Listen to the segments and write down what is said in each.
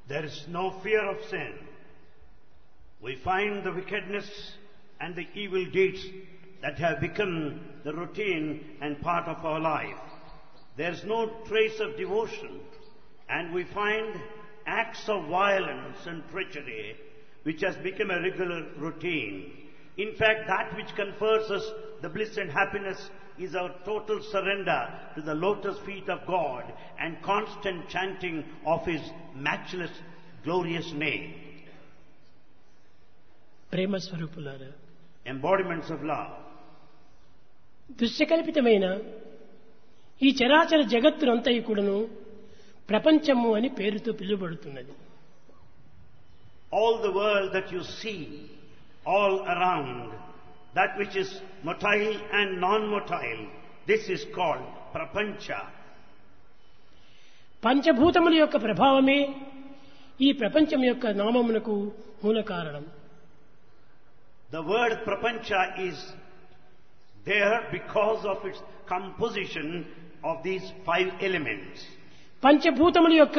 There is no fear of sin. We find the wickedness and the evil deeds that have become the routine and part of our life. There is no trace of devotion, and we find acts of violence and treachery which has become a regular routine. In fact, that which confers us the bliss and happiness is our total surrender to the lotus feet of God and constant chanting of His matchless, glorious name. ప్రేమ స్వరూపులారా, Embodiments of love. దృశ్యకల్పితమైన ఈ చరాచర జగత్తునంతయు కూడాను ప్రపంచము అని పేరుతో పిలువబడుతున్నది. All the world that you see, all around, that which is motile and non-motile, this is called prapancha. పంచభూతముల యొక్క ప్రభావమే ఈ ప్రపంచం యొక్క నామమునకు మూల కారణం. The word prapancha is there because of its composition of these 5 elements. పంచభూతముల యొక్క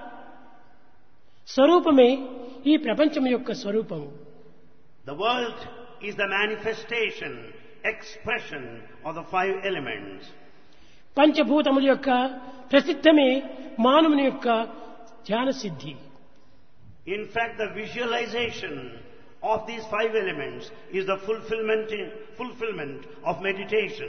స్వరూపమే ఈ ప్రపంచం యొక్క స్వరూపము. The world is the manifestation, expression of the 5 elements. పంచభూతముల యొక్క ప్రసిద్ధమే మానవుని యొక్క ధ్యాన సిద్ధి. In fact, the visualization of these 5 elements is the fulfillment of meditation.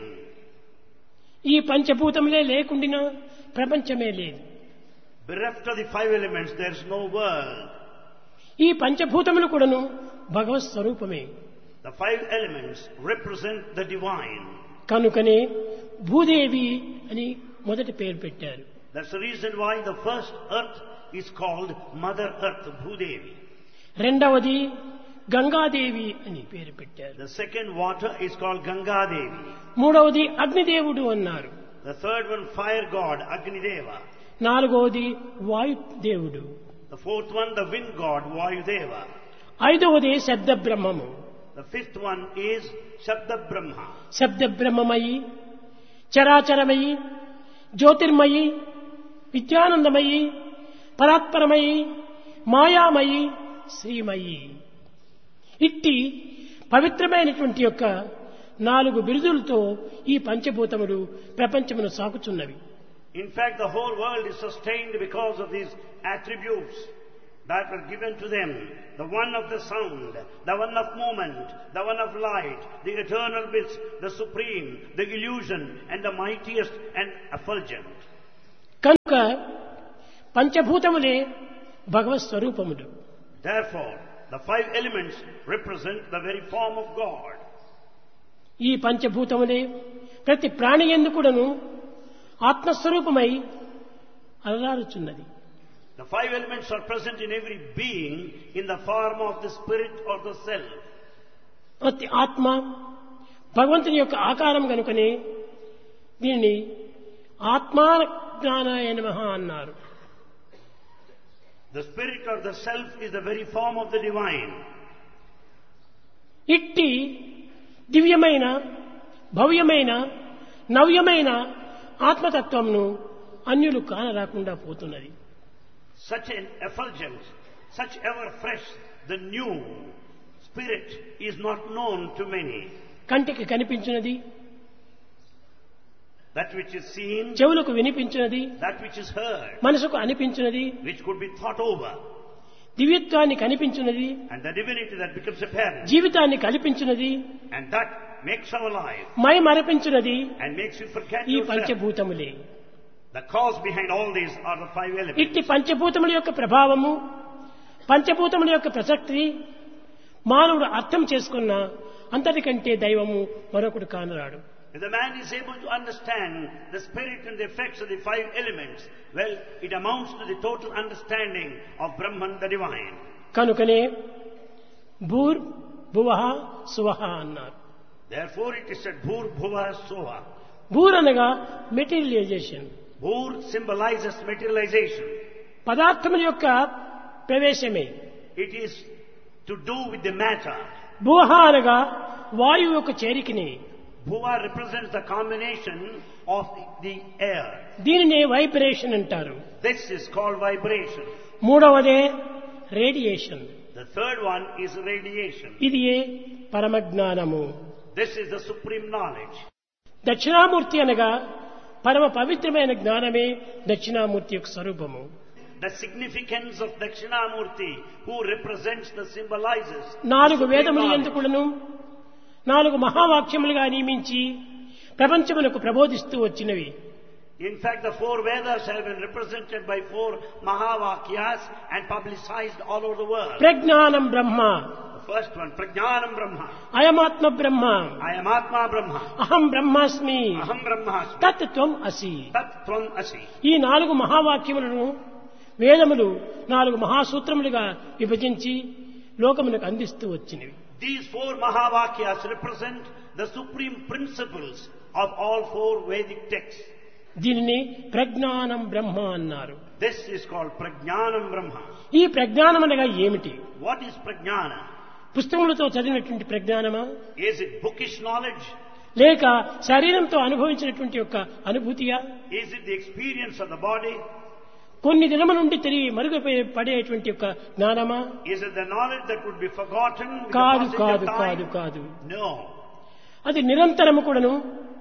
ఈ పంచభూతములే లేకుండినా ప్రపంచమే లేదు. Bereft of the 5 elements, there is no world. ఈ పంచభూతములు కూడాను భగవత్ స్వరూపమే. The 5 elements represent the divine. కనుకనే భూదేవి అని మొదటి పేరు పెట్టారు. That's the reason why the first earth is called Mother Earth, Bhudevi. రెండవది గంగాదేవి అని పేరు పెట్టారు. The second water is called Ganga Devi. మూడవది అగ్నిదేవుడు అన్నారు. The third one, fire god, Agni Deva. నాలుగవది వాయుదేవుడు. The fourth one, the wind god, Vayudeva. ఐదవది శబ్ద బ్రహ్మము. The fifth one is Shabda Brahma. శబ్ద బ్రహ్మమయి, చరాచరమయి, జ్యోతిర్మయి, విద్యానందమయి, పరాత్పరమయి, మాయామయి, శ్రీమయి. ఇట్టి పవిత్రమైనటువంటి యొక్క 4 బిరుదులతో ఈ పంచభూతములు ప్రపంచమును సాకుచున్నవి. In fact, the whole world is sustained because of these attributes that were given to them. The one of the sound, the one of movement, the one of light, the eternal bliss, the supreme, the illusion, and the mightiest and effulgent. కనుక పంచభూతములే భగవత్ స్వరూపములు. Therefore, the 5 elements represent the very form of God. ఈ పంచభూతములే ప్రతి ప్రాణి యందు కూడాను ఆత్మస్వరూపమై అలరారుచున్నది. The 5 elements are present in every being in the form of the spirit or the self. ప్రతి ఆత్మ భగవంతుని యొక్క ఆకారం కనుకనే దీనిని ఆత్మాజ్ఞానాయ నమః అన్నారు. The spirit or the self is the very form of the divine. ఇట్టి దివ్యమైన, భవ్యమైన, నవ్యమైన ఆత్మతత్వమును అన్యులు కానరాకుండా పోతున్నది. Such an effulgence, such ever fresh, the new spirit is not known to many. కంటికి కనిపించినది, That which is seen, చెవులకు వినిపించినది, that which is heard, మనసుకు అనిపించినది, which could be thought over, దివ్యత్వాన్ని కనిపించినది, and the divinity that becomes apparent, జీవితాన్ని కల్పించినది, and that makes our life my మరపించినది and makes you forget ఈ yourself. పంచభూతములే. The cause behind all these are the 5 elements. ఇట్టి పంచభూతముల యొక్క ప్రభావము, పంచభూతముల యొక్క ప్రసక్తి మానవుడు అర్థం చేసుకున్న అంతటికంటే దైవము మరొకడు కానరాడు. If the man is able to understand the spirit and the effects of the 5 elements, well, it amounts to the total understanding of Brahman, the divine. కనుకనే భూర్ భువః సువః అన్నారు. Therefore it is said, Bhur Bhuva Soha. భూర్ అనగా materialisation, Bhur symbolizes materialization. పదార్థముల యొక్క ప్రవేశమే. It is to do with the matter. భువః అనగా వాయువు యొక్క చేరికని. Bhuva represents the combination of the air. దీనినే vibration అంటారు. This is called vibration. మూడవదే radiation. The third one is radiation. ఇది పరమజ్ఞానము. This is the supreme knowledge. Dakshinamurthy అనగా పరమ పవిత్రమైన జ్ఞానమే దక్షిణామూర్తి యొక్క స్వరూపము. The significance of Dakshinamurti, who represents the symbolizes. 4 వేదములు ఎందుకును 4 మహావాక్యములుగా నియమించి ప్రపంచమునకు ప్రబోధిస్తూ వచ్చినవి. In fact, the 4 Vedas have been represented by 4 Mahavakyas and publicized all over the world. ప్రజ్ఞానం బ్రహ్మ. The first one, Prajnanam Brahma. అయమాత్మ Brahma. I am Atma Brahma. అహం బ్రహ్మాస్మి. Aham Brahmasmi. తత్ త్వం అసి. Tat Tvam Asi. ఈ 4 మహావాక్యములను వేదములు 4 మహాసూత్రములుగా విభజించి లోకమునకు అందిస్తూ వచ్చినవి. These 4 Mahavakyas represent the supreme principles of all 4 Vedic texts. దీనిని ప్రజ్ఞానం బ్రహ్మ అన్నారు. This is called Prajnanam Brahma. ఈ ప్రజ్ఞానం అనగా ఏమిటి? What is Prajnana? పుస్తకములతో చదివినటువంటి ప్రజ్ఞానమా? Is it bookish knowledge? లేక శరీరంతో అనుభవించినటువంటి యొక్క అనుభూతియా? Is it the experience of the body? కొన్ని దినముల నుండి తిరిగి పడేటువంటి యొక్క జ్ఞానమా? Is it the knowledge that would be forgotten with the కాదు passage కాదు of కాదు time? కాదు. No. అది నిరంతరము కూడాను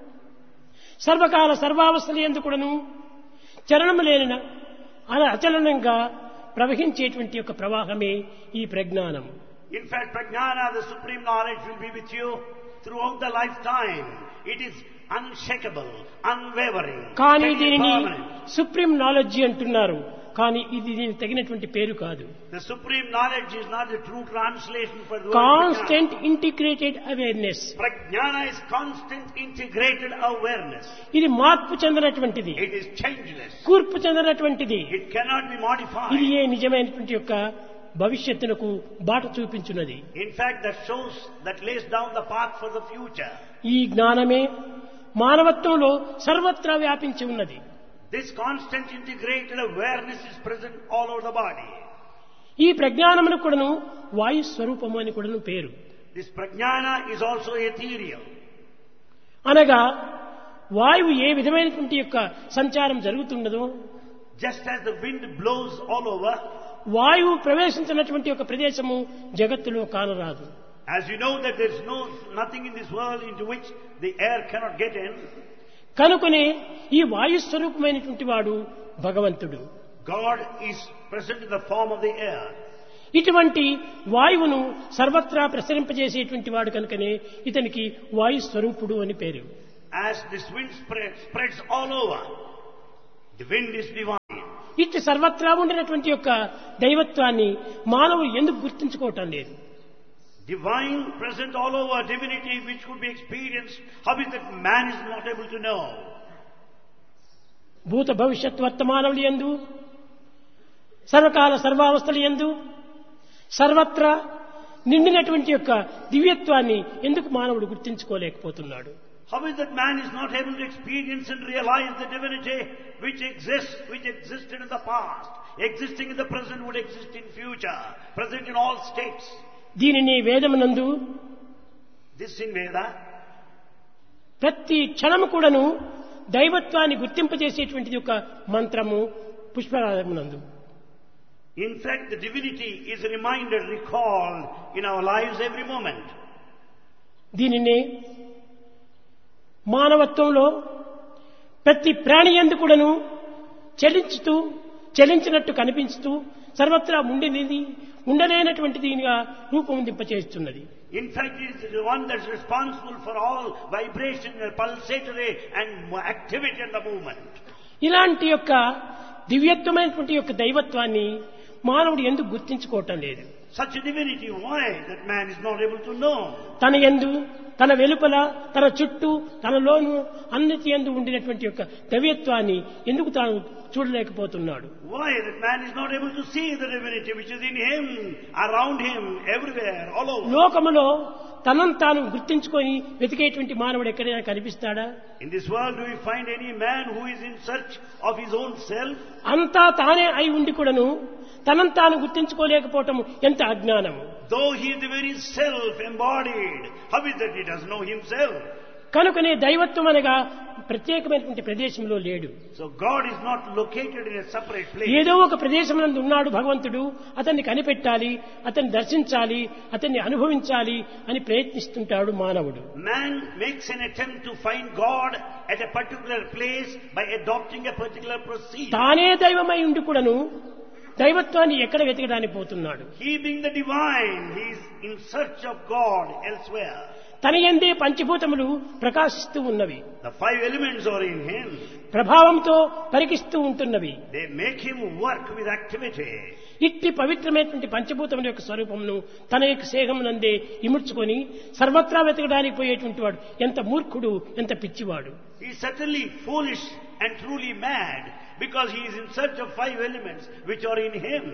సర్వకాల సర్వావస్థల యందు కూడాను చలనము లేని అచలనంగా ప్రవహించేటువంటి యొక్క ప్రవాహమే ఈ ప్రజ్ఞానం. In fact, Prajnana, the supreme knowledge, will be with you throughout the lifetime. It is unshakable, unwavering, కానీ దీనిని permanent. సుప్రీం నాలెడ్జి అంటున్నారు. కానీ ఇది దీనికి తగినటువంటి పేరు కాదు. The supreme knowledge is not the true translation for the word constant integrated awareness. Prajnana is constant integrated awareness. ఇది మార్పు చెందినటువంటిది. It is changeless. కూర్పు చెందినటువంటిది. It cannot be modified. ఇది నిజమైనటువంటి యొక్క భవిష్యత్తునకు బాట చూపించున్నది. In fact, that lays down the path for the future. ఈ జ్ఞానమే మానవత్వంలో సర్వత్రా వ్యాపించి ఉన్నది. This constant integrated awareness is present all over the body. ఈ ప్రజ్ఞానమును కూడాను వాయు స్వరూపము అని కూడాను పేరు. This prajnana is also ethereal. అనగా వాయువు ఏ విధమైనటువంటి యొక్క సంచారం జరుగుతున్నదో, Just as the wind blows all over, వాయువు ప్రవేశించినటువంటి ఒక ప్రదేశము జగత్తులో కానరాదు. as you know that there is nothing in this world into which the air cannot get in. కనుకనే ఈ వాయు స్వరూపమైనటువంటి వాడు భగవంతుడు. God is present in the form of the air. ఇటువంటి వాయువును సర్వత్రా ప్రసరింపజేసేటువంటి వాడు కనుకనే ఇతనికి వాయు స్వరూపుడు అని పేరు. As this wind spreads all over, the wind is divine. ఇటు సర్వత్రా ఉండినటువంటి యొక్క దైవత్వాన్ని మానవుడు ఎందుకు గుర్తించుకోవటం లేదు? Divine present all over, divinity which could be experienced, how is that man is not able to know? భూత భవిష్యత్ వర్తమానములు యందు సర్వకాల సర్వావస్థల యందు సర్వత్రా నిండినటువంటి యొక్క దివ్యత్వాన్ని ఎందుకు మానవుడు గుర్తించుకోలేకపోతున్నాడు? How is that man is not able to experience and realize the divinity which existed in the past, existing in the present, would exist in future, present in all states? దీనిని వేదమునందు This in Veda, ప్రతి క్షణము కూడాను దైవత్వాన్ని గుర్తింపజేసేటువంటిది ఒక మంత్రము పుష్పరాగమునందు. in fact, the divinity is reminded, recalled in our lives every moment. దీనినే మానవత్వంలో ప్రతి ప్రాణి యందు కూడాను చలించినట్టు కనిపిస్తూ సర్వత్రా ఉండలేనటువంటిదిగా రూపొందింపచేస్తున్నది. In fact, it is the one that is responsible for all vibration, pulsatory and activity in the movement. ఇలాంటి యొక్క దివ్యత్వమైనటువంటి యొక్క దైవత్వాన్ని మానవుడు ఎందుకు గుర్తించుకోవటం లేదు? Such a divinity, why that man is not able to know? తన యందు, తన వెలుపల, తన చుట్టూ, తనలోను అన్నిటి యందు ఉండినటువంటి యొక్క దైవత్వాన్ని ఎందుకు తాను చూడలేకపోతున్నాడు? Why that man is not able to see the divinity which is in him, around him, everywhere, all over? లోకములో తనను తాను గుర్తించుకొని వెతికేటువంటి మానవుడు ఎక్కడైనా కనిపిస్తాడా? In this world, do we find any man who is in search of his own self? అంతా తానే అయి ఉండి కూడాను తనను తాను గుర్తించుకోలేకపోవటం ఎంత అజ్ఞానము! Though he is the very self embodied, how is that he does know himself? కనుకనే దైవత్వం అనగా ప్రత్యేకమైనటువంటి ప్రదేశంలో లేడు. So God is not located in a separate place. ఏదో ఒక ప్రదేశం నందు ఉన్నాడు భగవంతుడు, అతన్ని కనిపెట్టాలి, అతన్ని దర్శించాలి, అతన్ని అనుభవించాలి అని ప్రయత్నిస్తుంటాడు మానవుడు. Man makes an attempt to find God at a particular place by adopting a particular procedure. తానే దైవమై ఉండి కూడాను దైవత్వాన్ని ఎక్కడ వెతకడానికి పోతున్నాడు? He being the divine, he is in search of God elsewhere. తన యందే పంచభూతములు ప్రకాశిస్తూ ఉన్నవి, The five elements are in him. ప్రభావంతో పరికిస్తూ ఉంటున్నవి. They make him work with activity. ఇట్టి పవిత్రమైనటువంటి పంచభూతముల యొక్క స్వరూపమును తన యొక్క సేహమునందే ఇముడ్చుకొని సర్వత్రా వెతకడానికి పోయేటువంటి వాడు ఎంత మూర్ఖుడు, ఎంత పిచ్చివాడు. He is certainly foolish and truly mad because he is in search of five elements which are in him.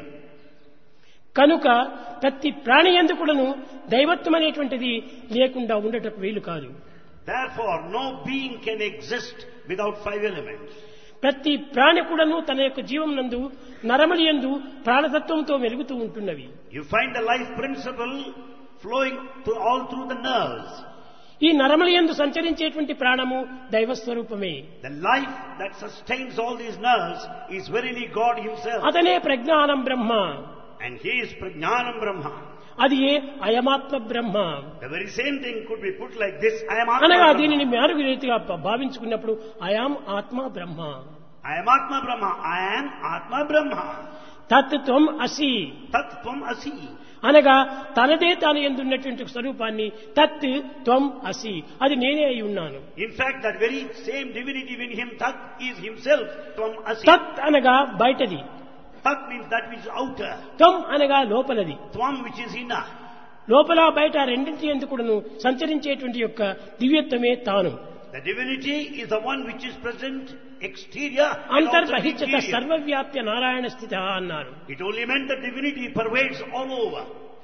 కనుక ప్రతి ప్రాణి యందు కూడాను దైవత్వం అనేటువంటిది లేకుండా ఉండటకు వీలు కాదు. Therefore, no being can exist without five elements. ప్రతి ప్రాణి కూడాను తన యొక్క జీవం నందు నరముల యందు ప్రాణతత్వంతో వెలుగుతూ ఉంటున్నవి. You find the life principle flowing all through the nerves. ఈ నరముల యందు సంచరించేటువంటి ప్రాణము దైవస్వరూపమే. The life that sustains all these nerves is verily God himself. అతనే ప్రజ్ఞానం బ్రహ్మ. And he is Prajnanam Brahma. అది ఏ అయమాత్మ బ్రహ్మ. The very same thing could be put like this. I am Atma అనగా Brahma. దీనిని మారుగు రీతిగా భావించుకున్నప్పుడు I am ఆత్మ బ్రహ్మ. I am Atma Brahma. I am Atma Brahma. తత్ త్వం అసి Tat Tvam Asi. అనగా తనదే తాను ఎందున్నటువంటి స్వరూపాన్ని తత్ త్వం అసి, అది నేనే అయి ఉన్నాను. In fact, that very same divinity within him, Tat, is himself Tvam Asi. తత్ అనగా బయటది, Tat means that which is outer. త్వం అనగా లోపలది. Tvam which is inner. లోపల బయట రెండింటి యందు కూడాను సంచరించేటువంటి యొక్క దివ్యత్వమే తాను. The divinity is the one which is present exterior and also అంతర్బహిష్యత interior. సర్వవ్యాప్య Narayana స్థిత అన్నారు. It only meant that divinity pervades all over.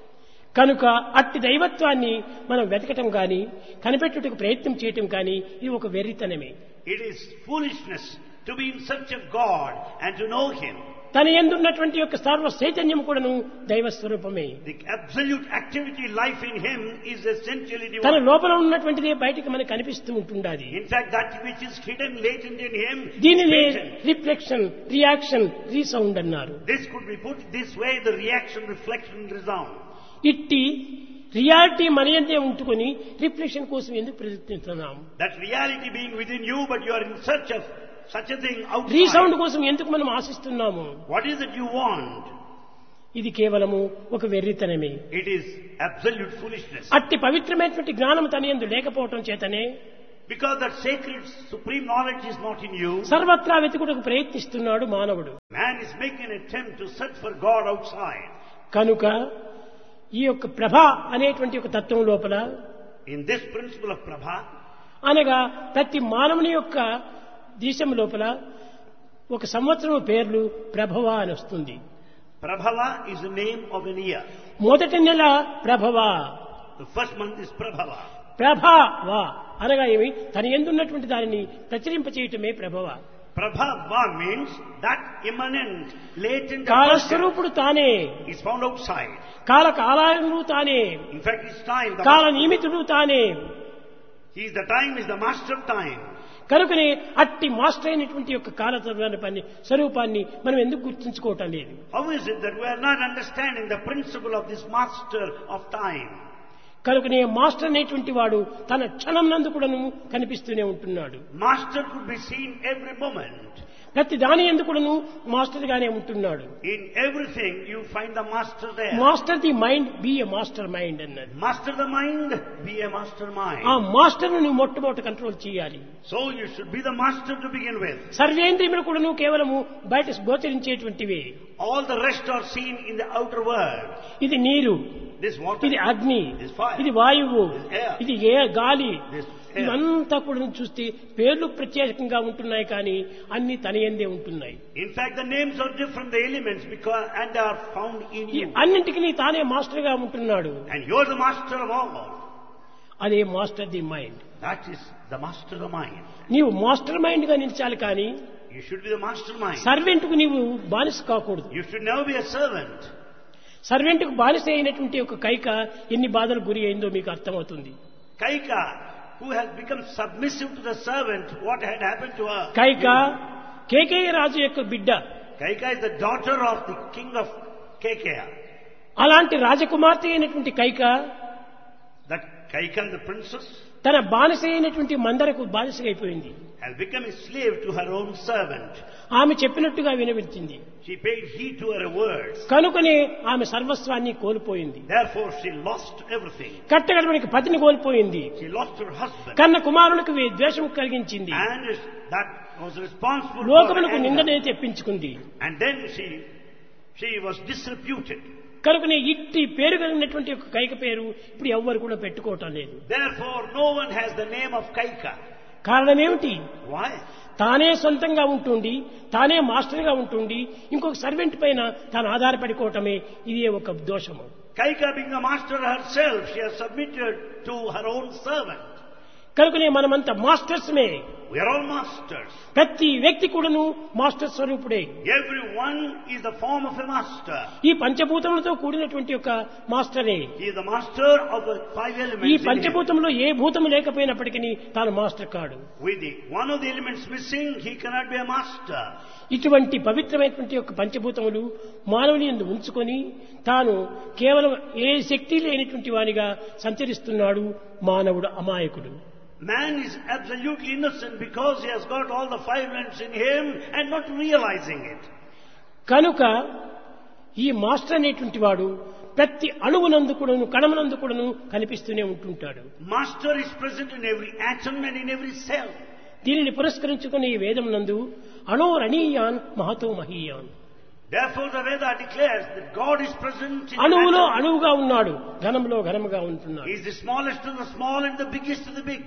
కనుక అట్టి దైవత్వాన్ని మనం వెతకటం గాని కనిపెట్టుటకు ప్రయత్నం చేయటం కానీ ఇది ఒక వెర్రితనమే. It is foolishness to be in search of God and to know him. తన యందున్నటువంటి యొక్క సర్వ చైతన్యం కూడాను దైవ స్వరూపమే. The absolute activity life in him is essentially తన divine. లోపల ఉన్నటువంటిదే బయటికి మనకు కనిపిస్తూ ఉంటుండాలి. In fact, that which is hidden latent in him is దీనినే latent. రిఫ్లెక్షన్, రియాక్షన్, రీసౌండ్ అన్నారు. This could be put this way: the reaction, reflection, resound. ఇట్టి reality మన యందే ఉంటుకొని రిఫ్లెక్షన్ కోసం ఎందుకు ప్రయత్నిస్తున్నాం? That reality being within you, but you are in search of such a thing resound outside. కోసం ఎందుకు మనం ఆశిస్తున్నాము? What is it you want? ఇది కేవలము ఒక వెర్రితనమే. It is absolute foolishness. అట్టి పవిత్రమైనటువంటి జ్ఞానం తన యందు లేకపోవటం చేతనే Because that sacred supreme knowledge is not in you, సర్వత్రా వెతుకుటకు ప్రయత్నిస్తున్నాడు మానవుడు. man is making an attempt to search for God outside. కనుక ఈ యొక్క ప్రభ అనేటువంటి ఒక తత్వం లోపల In this principle of Prabha, అనగా ప్రతి మానవుని యొక్క దేశం లోపల ఒక సంవత్సరం పేర్లు ప్రభవ అని వస్తుంది. Prabhava is the name of an year. మొదటి నెల ప్రభవ, The first month is Prabhava. ప్రభవ అనగా ఏమి? తన యందున్నటువంటి దానిని ప్రచురింపచేయటమే ప్రభవ. Prabhava means that immanent, latent కాలస్వరూపుడు తానే, is found outside. కాల కాలాయనుడు తానే, In fact, it's time. కాల నియమితుడు తానే. He is the time, is the master of time. కనుకనే అట్టి మాస్టర్ అయినటువంటి యొక్క కాలతత్వాన్ని స్వరూపాన్ని మనం ఎందుకు గుర్తించుకోవటం లేదు? How is it that we are not understanding the principle of this master of time? కనుకనే మాస్టర్ అనేటువంటి వాడు తన క్షణం నందు కూడాను కనిపిస్తూనే ఉంటున్నాడు. Master could be seen every moment. ప్రతి దాని యందు కూడాను మాస్టర్ గానే ఉంటున్నాడు. In everything you find the master there. Master the mind, B a master mind అన్నది. Master the mind, be a master mind. ఆ మాస్టర్ ను నువ్వు మొట్టమొదటి కంట్రోల్ చేయాలి. So you should be the master to begin with. సర్వేంద్రియములు కూడాను కేవలము బయట గోచరించేటువంటివి. All the rest are seen in the outer world. ఇది నీరు, This water, ఇది అగ్ని, this fire, ఇది వాయువు, this air, ఇది గాలి, this air. ఇవంతా కూడా చూస్తే పేర్లు ప్రత్యేకంగా ఉంటున్నాయి కానీ అన్ని తన యందే ఉంటున్నాయి. In fact, the names are different, the elements, because and they are found in ఈ you. అన్నింటికి తానే మాస్టర్ గా ఉంటున్నాడు. And you are the master of all. అదే master the mind. That is the master of the mind. నీవు master mind గా నిలిచాలి కానీ You should be the master mind. Servant కు నీవు బానిస కాకూడదు. You should never be a servant. Servant కు బానిస అయినటువంటి ఒక కైక ఎన్ని బాధలు గురి అయిందో మీకు అర్థమవుతుంది. Kaika who has become submissive to the servant, what had happened to her? Kaika Kekaya రాజు యొక్క బిడ్డ. Kaika is the daughter of the king of Kekeya. అలాంటి రాజకుమార్తె అయినటువంటి Kaika That Kaikan, the princess, తన బానిస అయినటువంటి మందరకు బానిసగా అయిపోయింది. has become a slave to her own servant. ఆమె చెప్పినట్టుగా వినవించింది. She paid heed to her words. కనుకనే ఆమె సర్వస్వాన్ని కోల్పోయింది. Therefore she lost everything. కట్టగడపడికి పతిని కోల్పోయింది. She lost her husband. కన్న కుమారునికి ద్వేషం కలిగించింది. And that was responsible for లోకమునకు her anger. నిందనే తెప్పించుకుంది. And then she was disreputed. కనుకనే ఇట్టి పేరు కలిగినటువంటి ఒక కైక పేరు ఇప్పుడు ఎవ్వరు కూడా పెట్టుకోవటం లేదు. Therefore no one has the name of Kaika. కారణం ఏమిటి? Why? తానే సొంతంగా ఉంటుండి, తానే మాస్టర్గా ఉంటుండి, ఇంకొక సర్వెంట్ పైన తాను ఆధారపడికోవటమే ఇదే ఒక దోషము. Kaika being a master herself, she has submitted to her own servant. కనుకనే మనమంతా మాస్టర్స్మే. We are all masters. ప్రతి వ్యక్తి కూడాను మాస్టర్ స్వరూపుడే. Everyone is the form of a master. ఈ పంచభూతములతో కూడినటువంటి ఒక మాస్టరే. He is the master of the five elements. ఈ in him. పంచభూతంలో ఏ భూతము లేకపోయినప్పటికీ తాను మాస్టర్ కాడు. With one of the elements missing, he cannot be a master. ఇటువంటి పవిత్రమైనటువంటి ఒక పంచభూతములు మానవుని యందు ఉంచుకొని తాను కేవలం ఏ శక్తి లేనటువంటి వానిగా సంచరిస్తున్నాడు మానవుడు అమాయకుడు. Man is absolutely innocent because he has got all the five elements in him and not realizing it. కనుక ఈ మాస్టర్ అనేటువంటి వాడు ప్రతి అణువునందు కూడాను కణమునందు కూడాను కనిపిస్తూనే ఉంటుంటాడు. Master is present in every atom and in every cell. దీనిని పురస్కరించుకుని ఈ వేదం నందు అణోరణీయాన్ Mahato మహీయాన్. Therefore the Veda declares that God is present in అణువులో atom. అణువుగా ఉన్నాడు, ఘనంలో ఘనముగా ఉంటున్నాడు. He is the smallest of the small and the biggest of the big.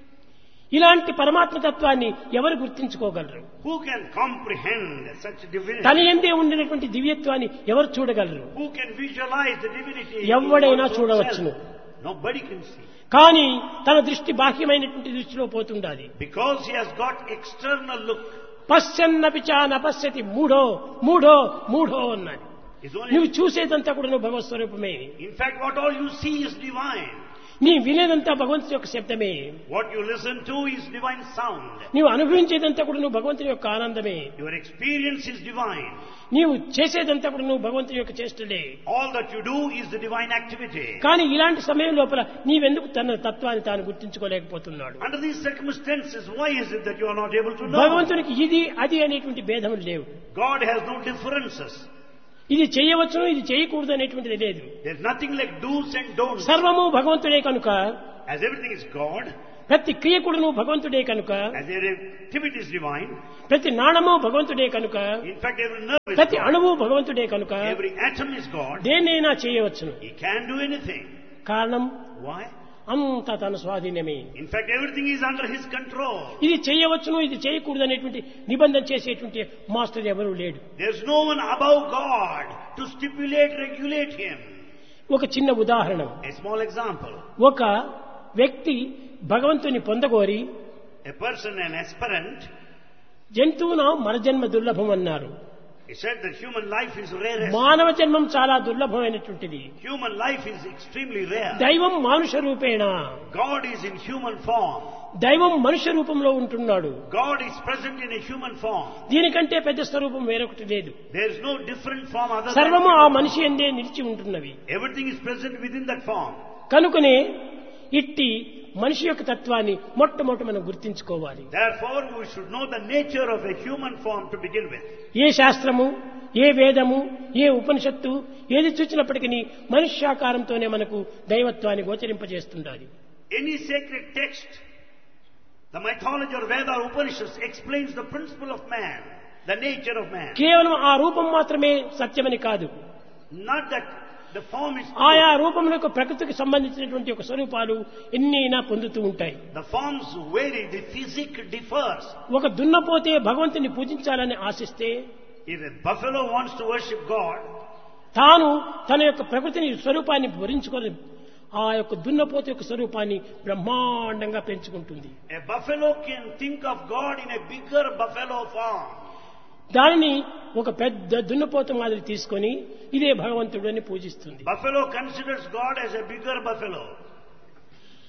ఇలాంటి పరమాత్మ తత్వాన్ని ఎవరు గుర్తించుకోగలరు? Who can comprehend such divinity? తన యందే ఉండినటువంటి దివ్యత్వాన్ని ఎవరు చూడగలరు? Who can visualize the divinity? ఎవడైనా in one's own చూడవచ్చును. self? Nobody can see. కానీ తన దృష్టి బాహ్యమైనటువంటి దృష్టిలో పోతుండాలి. Because he has got external look. పశ్యన్నపి చ నపశ్యతి మూఢో మూఢో మూఢో అన్నాడు. It's only, నువ్వు చూసేదంతా కూడా నువ్వు భగవత్ స్వరూపమే. in fact, what all you see is divine. నీ వినేదంతా భగవంతుని యొక్క శబ్దమే. What you listen to is divine sound. నీవు అనుభవించేదంతా కూడా నువ్వు భగవంతుని యొక్క ఆనందమే. Your experience is divine. నీవు చేసేదంతా కూడా నువ్వు భగవంతుని యొక్క చేష్టలే. All that you do is the divine activity. కానీ ఇలాంటి సమయం లోపల నీవెందుకు తన తత్వాన్ని తాను గుర్తించుకోలేకపోతున్నాడు? Under these circumstances, why is it that you are not able to know? భగవంతునికి ఇది అది అనేటువంటి భేదములు లేవు. God has no differences. ఇది చేయవచ్చును ఇది చేయకూడదు అనేటువంటిది లేదు. There's nothing like do's and don'ts. సర్వము భగవంతుడే కనుక, As everything is God, ప్రతి క్రియ కూడాను భగవంతుడే కనుక, as every activity is divine, ప్రతి నాణము భగవంతుడే కనుక, in fact every nerve is ప్రతి God. అణువు భగవంతుడే కనుక Every atom is God. దేన్నైనా చేయవచ్చును. He can do anything. కారణం Why? అంతా తన స్వాధీనమే. In fact, everything is under his control. ఇది చేయవచ్చును ఇది చేయకూడదు అనేటువంటి నిబంధన చేసేటువంటి మాస్టర్ ఎవరు లేడు. There's no one above God to stipulate, regulate him. ఒక చిన్న ఉదాహరణ. A small example. ఒక వ్యక్తి భగవంతుని పొందగోరి A person, an aspirant, జంతువున మరజన్మ దుర్లభం అన్నారు. he said that human life is rarest. మానవ జన్మం చాలా దుర్లభమైనటువంటిది. Human life is extremely rare. దైవం మానుష రూపేణ, God is in human form. దైవం మనుష్య రూపంలో ఉంటున్నాడు. God is present in a human form. దీనికంటే పెద్ద స్వరూపం వేరొకటి లేదు. There is no different form other than సర్వము ఆ human form. మనిషి ఎందే నిలిచి ఉంటున్నవి. Everything is present within that form. కనుకనే ఇట్టి మనిషి యొక్క తత్వాన్ని మొట్టమొదట మనం గుర్తించుకోవాలి. Therefore, we should know the nature of a human form to begin with. ఏ శాస్త్రము, ఏ వేదము, ఏ ఉపనిషత్తు ఏది చూచినప్పటికీ మనుష్యాకారంతోనే మనకు దైవత్వాన్ని గోచరింపజేస్తుండాలి. Any sacred text, the mythology or Veda or Upanishads explains the principle of man, the nature of man. కేవలం ఆ రూపం మాత్రమే సత్యమని కాదు. Not that the form is ఆయా true. రూపములకు ప్రకృతికి సంబంధించినటువంటి ఒక స్వరూపాలు ఎన్నైనా పొందుతూ ఉంటాయి. The forms vary, the physique differs. ఒక దున్నపోతే భగవంతుని పూజించాలని ఆశిస్తే, If a buffalo wants to worship God, తాను తన యొక్క ప్రకృతిని స్వరూపాన్ని భరించుకొని ఆ యొక్క దున్నపోత యొక్క స్వరూపాన్ని బ్రహ్మాండంగా పెంచుకుంటుంది. a buffalo can think of God in a bigger buffalo form. దానిని ఒక పెద్ద దున్నపోత మాదిరి తీసుకొని ఇదే భగవంతుడు అని పూజిస్తుంది. Buffalo considers God as a bigger buffalo.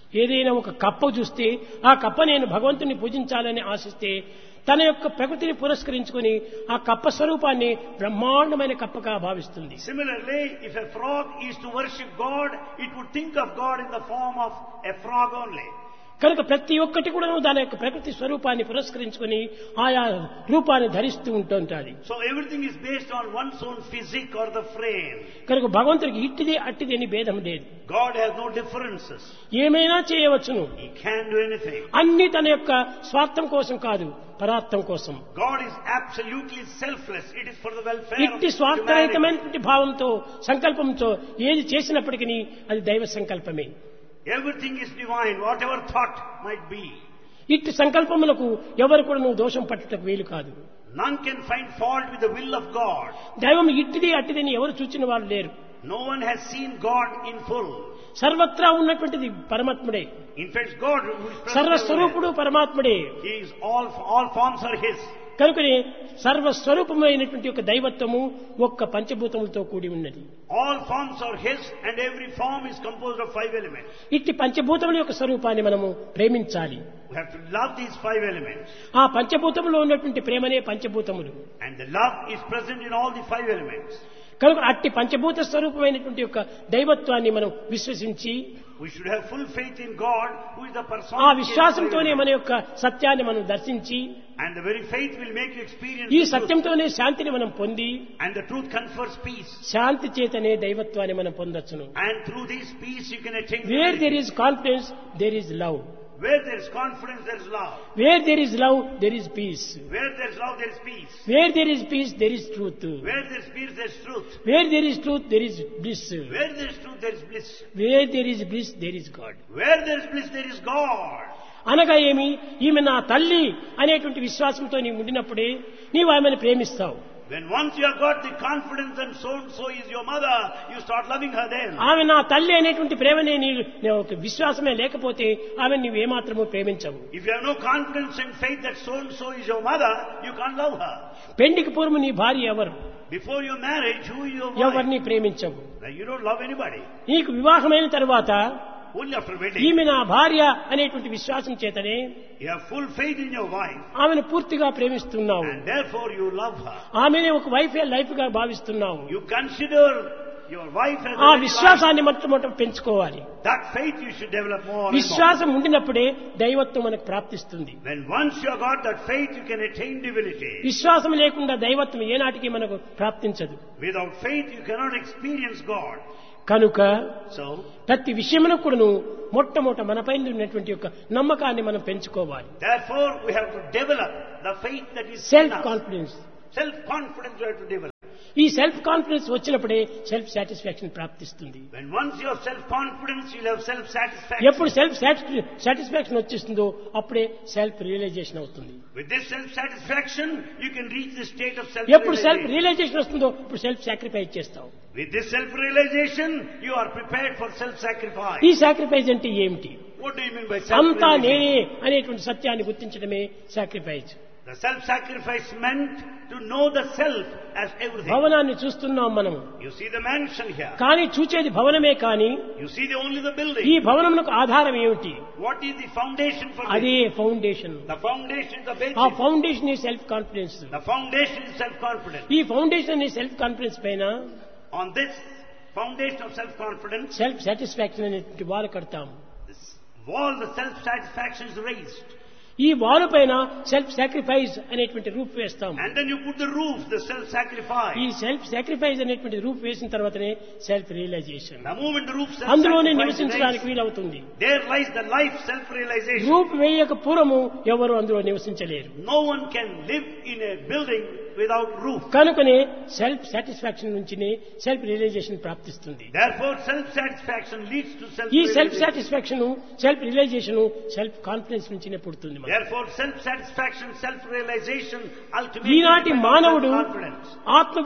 ఏదైనా ఒక కప్ప చూస్తే ఆ కప్ప నేను భగవంతుని పూజించాలని ఆశిస్తే తన యొక్క ప్రకృతిని పురస్కరించుకొని ఆ కప్ప స్వరూపాన్ని బ్రహ్మాండమైన కప్పగా భావిస్తుంది. Similarly, if a frog is to worship God, it would think of God in the form of a frog only. కనుక ప్రతి ఒక్కటి కూడా దాని యొక్క ప్రకృతి స్వరూపాన్ని పురస్కరించుకొని ఆయా రూపాన్ని ధరిస్తూ ఉంటుంటాడు. So everything is based on one's own physique or the frame. కనుక భగవంతుడికి ఇట్టిది అట్టిది అని భేదం లేదు. God has no differences. ఏమైనా చేయవచ్చును. He can do anything. అన్ని తన యొక్క స్వార్థం కోసం కాదు, పరార్థం కోసం. God is absolutely selfless. It is for the welfare of ఇట్టి humanity. స్వార్థరహితమైనటువంటి భావంతో సంకల్పంతో ఏది చేసినప్పటికీ అది దైవ సంకల్పమే. Everything is divine, whatever thought might be. ఇట్టి సంకల్పములకు ఎవరు కూడా నువ్వు దోషం పట్టుటకు వీలు కాదు. None can find fault with the will of God. దైవం ఇట్టిది అట్టిదని ఎవరు చూచిన వారు లేరు. No one has seen God in full. సర్వత్రా ఉన్నటువంటిది పరమాత్ముడే. In fact, God who is present సర్వస్వరూపుడు పరమాత్ముడే. He is all forms are His. కనుకనే సర్వస్వరూపమైనటువంటి ఒక దైవత్వము ఒక్క పంచభూతములతో కూడి ఉన్నది. All forms are His and every form is composed of 5 elements. ఇట్టి పంచభూతముల యొక్క స్వరూపాన్ని మనము ప్రేమించాలి. We have to love these 5 elements. ఆ పంచభూతములో ఉన్నటువంటి ప్రేమనే పంచభూతములు. And the love is present in all the 5 elements. కనుక అట్టి పంచభూత స్వరూపమైనటువంటి యొక్క దైవత్వాన్ని మనం విశ్వసించి We should have full faith in God who is the person. ఆ విశ్వాసంతోనే మన యొక్క సత్యాన్ని మనం దర్శించి And the very faith will make you experience ఈ the truth. సత్యంతోనే శాంతిని మనం పొంది And the truth confers peace. శాంతి చేతనే దైవత్వాన్ని మనం పొందొచ్చును. And through this peace you can attain. Wear there is confidence there is love. Where there is confidence, there is love. Wear there is love there is piece. Where there is love, there is peace. Wear there is piece there is truth. Where there is peace, there is truth. Wear there is truth there is bliss. Where there is truth, there is bliss. Wear there is bliss there is God. Where there is bliss, there is God. అనగా ఏమి, ఈమె నా తల్లి అనేటువంటి విశ్వాసంతో నీవు ఉండినప్పుడే నీవు ఆమెను ప్రేమిస్తావు. When once you have got the confidence and so is your mother, you start loving her then. ఆమె నా తల్లి అనేటువంటి ప్రేమనే నీవు విశ్వాసమే లేకపోతే ఆమె నీవు ఏమాత్రము ప్రేమించవు. If you have no confidence and faith that so is your mother, you can't love her. పెండికి పూర్వం నీ భార్య ఎవరు? Before your marriage, who is your wife? ఎవరిని ప్రేమించవు. You don't love anybody. నీకు వివాహమైన తరువాత Only after wedding. ఈమె నా భార్య అనేటువంటి విశ్వాసం చేతనే You have full faith in your wife. ఆమెను పూర్తిగా ప్రేమిస్తున్నావు. And therefore you love her. ఆమెనే ఒక వైఫ్ లైఫ్ గా భావిస్తున్నావు. You consider your wife as ఆ a విశ్వాసాన్ని మొట్టమొదట పెంచుకోవాలి. That faith you should develop more and more. విశ్వాసం ఉండినప్పుడే దైవత్వం మనకు ప్రాప్తిస్తుంది. When once you have got that faith, you can attain divinity. విశ్వాసం లేకుండా దైవత్వం ఏనాటికి మనకు ప్రాప్తించదు. Without faith, you cannot experience God. కనుక So, ప్రతి విషయంలో కూడాను మొట్టమొదట మనపై ఉన్నటువంటి యొక్క నమ్మకాన్ని మనం పెంచుకోవాలి. therefore, we have to develop the faith that is in self us. Confidence. Self-confidence we have to develop. ఈ సెల్ఫ్ కాన్ఫిడెన్స్ వచ్చినప్పుడే సెల్ఫ్ సాటిస్ఫాక్షన్ ప్రాప్తిస్తుంది. When once you have self-confidence, you'll have self-satisfaction. ఎప్పుడు సెల్ఫ్ సాటిస్ఫాక్షన్ వచ్చేస్తుందో అప్పుడే self realisation అవుతుంది. With this self-satisfaction, you can reach the state of ఎప్పుడు self self-realization. Realisation వస్తుందో ఇప్పుడు self sacrifice చేస్తావు. With this self-realization, you are prepared for self-sacrifice. ఈ sacrifice అంటే ఏమిటి? What do you mean by అంతా self-realization? నేనే అనేటువంటి సత్యాన్ని గుర్తించడమే sacrifice. The self-sacrifice meant to know the self as everything. భవనాన్ని చూస్తున్నాం మనము. You see the mansion here. కానీ చూచేది భవనమే కానీ You see only the building. ఈ భవనమునకు ఆధారం ఏమిటి? What is the foundation for అదే this? Foundation. The foundation is the ఆ basis. ఫౌండేషన్ ఈ self confidence. The foundation is self-confidence. ఈ ఫౌండేషన్ ఈ సెల్ఫ్ కాన్ఫిడెన్స్ పైన On this foundation of self-confidence, self satisfaction అనేటువంటి వారు కడతాము. this wall, the self-satisfaction is raised. ఈ వారు పైన సెల్ఫ్ సాక్రిఫైస్ అనేటువంటి రూప్ వేస్తాం. And then you put the roof, the self-sacrifice. ఈ సెల్ఫ్ సాక్రిఫైస్ అనేటువంటి రూప్ వేసిన తర్వాతనే self realisation. The moment the roof అందులోనే self-sacrifice is నివసించడానికి raised, వీలవుతుంది. there lies the life self-realization. రూప్ వేయక పూర్వము ఎవరు అందులో నివసించలేరు. No one can live in a building without roof. కనుకనే సెల్ఫ్ సాటిస్ఫాక్షన్ నుంచినే సెల్ఫ్ రియలైజేషన్ ప్రాప్తిస్తుంది. Therefore, self-satisfaction leads to ఈ self self-realization. Satisfaction self realisation self confidence నుంచినే పుడుతుంది. Therefore, self-satisfaction, self-realization, ultimately ఈనాటి depends on మానవుడు self-confidence.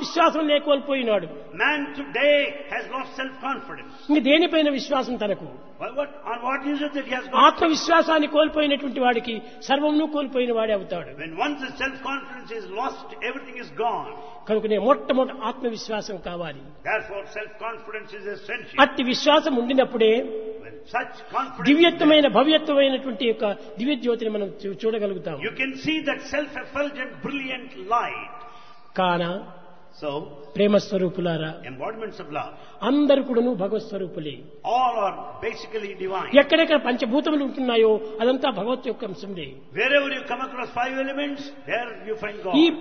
ఆత్మవిశ్వాసం లేకోల్పోయినాడు. Man today has lost self-confidence. ఇంక దేనిపైన విశ్వాసం తనకు? On what is it that he has got? ఆత్మవిశ్వాసాన్ని కోల్పోయినటువంటి వాడికి సర్వమును కోల్పోయిన వాడే అవుతాడు. When once the self-confidence is lost, everything is gone. కనుకనే మొట్టమొదటి ఆత్మవిశ్వాసం కావాలి. Therefore, self-confidence is essential. అట్టి విశ్వాసం ఉండినప్పుడే When such confidence, దివ్యత్వమైన భవ్యత్వమైనటువంటి యొక్క దివ్య జ్యోతిని మనం చూడగలుగుతాం. you can see that self-effulgent, brilliant light. కాన So, ప్రేమ స్వరూపులారా, embodiments of love, అందరు కూడాను భగవత్ స్వరూపులే. all are basically divine. ఎక్కడెక్కడ పంచభూతములు ఉంటున్నాయో అదంతా భగవత్ యొక్క అంశంలే. Wherever you come across 5 elements, there you find God. ఈ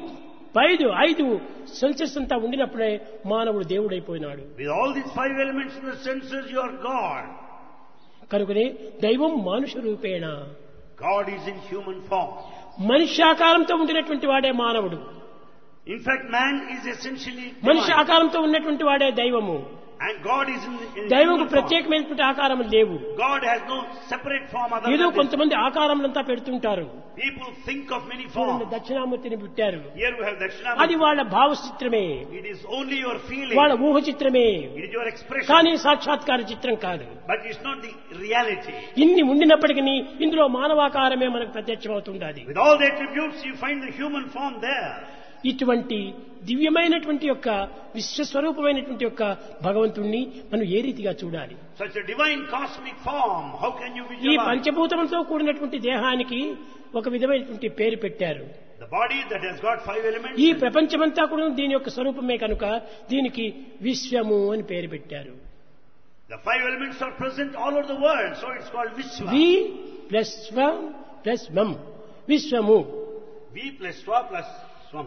ఐదు సెన్సెస్ అంతా ఉండినప్పుడే మానవుడు దేవుడైపోయినాడు. With all these 5 elements in the senses, you are God. కనుకనే దైవం మానుష రూపేణ, God is in human form. మనుష్యాకారంతో ఉండినటువంటి వాడే మానవుడు. In fact, man is essentially మనిషి divine. ఆకారంతో ఉన్నటువంటి వాడే దైవము. And God is in దైవంకు human form. ప్రత్యేకమైనటువంటి ఆకారం లేవు. God has no separate form other ఏదో than this. కొంతమంది ఆకారములంతా పెడుతుంటారు. People think of many చూడండి, forms. దక్షిణామూర్తిని పెట్టారు. Here we have అది Dakshinamurti. వాళ్ళ భావచిత్రమే, It is only your feeling. వాళ్ళ ఊహ చిత్రమే, It is your expression. కానీ సాక్షాత్కార చిత్రం కాదు. But it's not the reality. ఇన్ని ఉండినప్పటికీ ఇందులో మానవాకారమే మనకు ప్రత్యక్షమవుతుండాలి. With all the attributes, you find the human form there. ఇటువంటి దివ్యమైనటువంటి యొక్క విశ్వస్వరూపమైనటువంటి యొక్క భగవంతుణ్ణి మనం ఏ రీతిగా చూడాలి? Such a divine cosmic form, how can you ఈ visualize? పంచభూతములతో కూడినటువంటి దేహానికి ఒక విధమైనటువంటి పేరు పెట్టారు. The body that has got 5 elements. ఈ ప్రపంచమంతా కూడా దీని యొక్క స్వరూపమే కనుక దీనికి విశ్వము అని పేరు పెట్టారు. The 5 elements are present all over the world, so it's called Vishwa. We plus స్వం ప్లస్ మం, విశ్వము. V plus Swa plus Swam.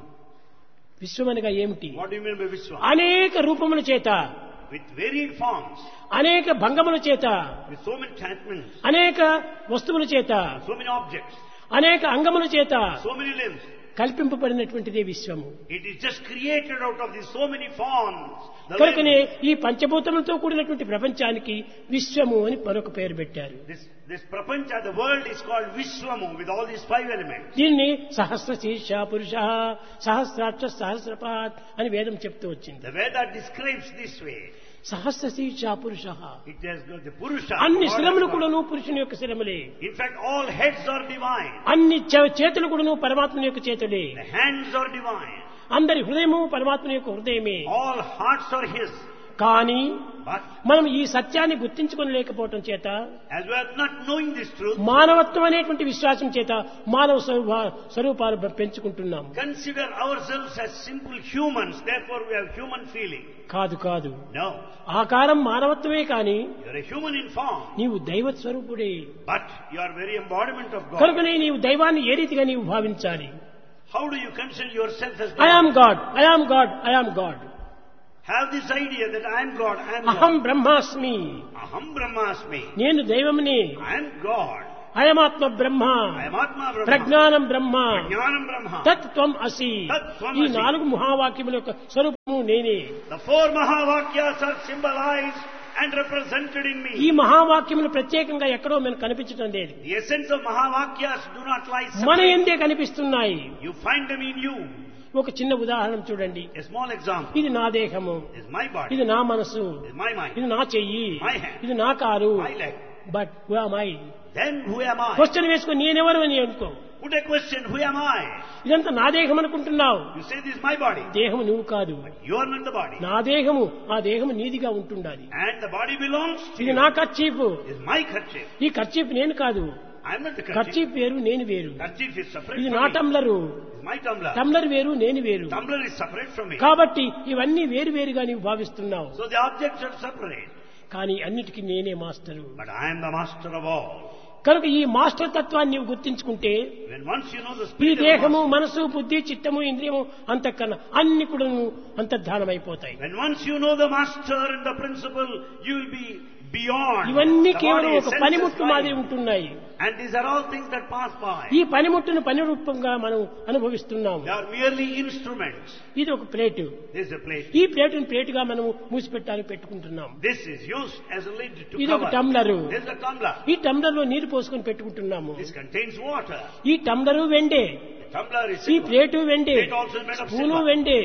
విశ్వం అనగా ఏమిటి? What do you mean by Vishwa? అనేక రూపముల చేత, With varied forms, అనేక భంగముల చేత, with so many attachments, అనేక వస్తువుల చేత, so many objects, అనేక అంగముల చేత so many limbs. కల్పింపబడినటువంటిదే విశ్వము. It is just created out of these so many forms. The కనుకనే limbs. ఈ పంచభూతములతో కూడినటువంటి ప్రపంచానికి విశ్వము అని మరొక పేరు పెట్టారు. This prapancha, the world is called Vishwamu with all these 5 elements. దీన్ని సహస్ర శీర్ష పురుష, సహస్రాక్ష సహస్రపాత్ అని వేదం చెప్తూ వచ్చింది. The Veda describes this way. సహస్ర శీర్ష పురుష, It has got the Purusha. అన్ని God శిరములు has got. కూడాను పురుషుని యొక్క శిరములే. In fact, all heads are divine. అన్ని చేతులు కూడాను పరమాత్మ యొక్క చేతులే. The hands are divine. అందరి హృదయము పరమాత్మ యొక్క హృదయమే. All hearts are His. కానీ But మనం ఈ సత్యాన్ని గుర్తించుకోలేకపోవటం చేత, as we are not knowing this truth, మానవత్వం అనేటువంటి విశ్వాసం చేత మానవ స్వరూపాలు పెంచుకుంటున్నాం. consider ourselves as simple humans, therefore we have human feeling. కాదు కాదు, No. ఆకారం మానవత్వమే కానీ You are a human in form, నీవు దైవ స్వరూపుడే. but you are very embodiment of God. కనుకనే నీవు దైవాన్ని ఏ రీతిగా నీవు భావించాలి? How do you consider yourself as I am God? God, I am God, I am God. Have this idea that I am God, I am అహం God. బ్రహ్మాస్మి, Aham Brahmasmi. నేను దైవముని. I am God. అయమాత్మ Brahma, I am Atma Brahma. ప్రజ్ఞానం బ్రహ్మ, Jnanam Brahma. తత్ త్వం అసి. తత్ త్వం ఈ అసి. 4 మహావాక్యముల యొక్క స్వరూపము నేనే. The 4 Mahavakyas are symbolized and represented in ఈ me. మహావాక్యములు ప్రత్యేకంగా ఎక్కడో మనకు కనిపించడం లేదు. The essence of Mahavakyas do not lie మన separate. ఎందే కనిపిస్తున్నాయి. You find them in you. ఒక చిన్న ఉదాహరణ చూడండి. A small example. ఇది నా దేహము, This is my body. ఇది నా మనసు, This is my mind. ఇది నా చెయ్యి, My hand. ఇది నా car. My leg. But who am I? Then who am I? Question వేసుకొని నేనెవరు అని అనుకో. Put a question. Who am I? ఇదంతా నా దేహం అనుకుంటున్నావు. You say this is my body. దేహము నువ్వు కాదు, You are not the body. నా దేహము. ఆ దేహము నీదిగా ఉంటుండాలి. And the body belongs to ఇది you. నా kerchief. This is my kerchief. ఈ కర్చీఫ్ నేను కాదు. I am not the kerchief. Kerchief వేరు, నేను వేరు. Kerchief is separate ఇది from నా me. టంబ్లరు. This is my tumbler. Tumbler వేరు, నేను వేరు. Tumbler is separate from me. కాబట్టి ఇవన్నీ వేరు వేరుగా నీవు భావిస్తున్నావు. So the objects are separate. కానీ అన్నిటికీ నేనే master. But I am the master of all. కనుక ఈ మాస్టర్ తత్వాన్ని నీవు గుర్తించుకుంటే When once you know the ఈ spirit of దేహము, master, మనసు, బుద్ధి, చిత్తము, ఇంద్రియము అంతఃకరణ అన్ని కూడా అంతర్ధానమైపోతాయి. when once you know the master and the principle, you will be beyond. ఇవన్నీ the కేవలం body, ఒక senses, పనిముట్టు మాదిరి mind. ఉంటున్నాయి. And these are all things that pass by. ఈ పనిముట్టును పని రూపంగా మనం అనుభవిస్తున్నాం. They are merely instruments. ఇది ఒక plate. This is a plate. ఈ ప్లేటును ప్లేటుగా మనం మూసిపెట్టాలని పెట్టుకుంటున్నాం. This is used as a lid to ఇది ఒక cover. టంబ్లరు. This is a tumbler. ఈ టంబ్లర్ లో నీరు పోసుకొని పెట్టుకుంటున్నాము. This contains water. ఈ టంబ్లరు వెండే, The tumbler is ఈ silver. Plate వెండే, Plate also is made of spoon silver. వెండే,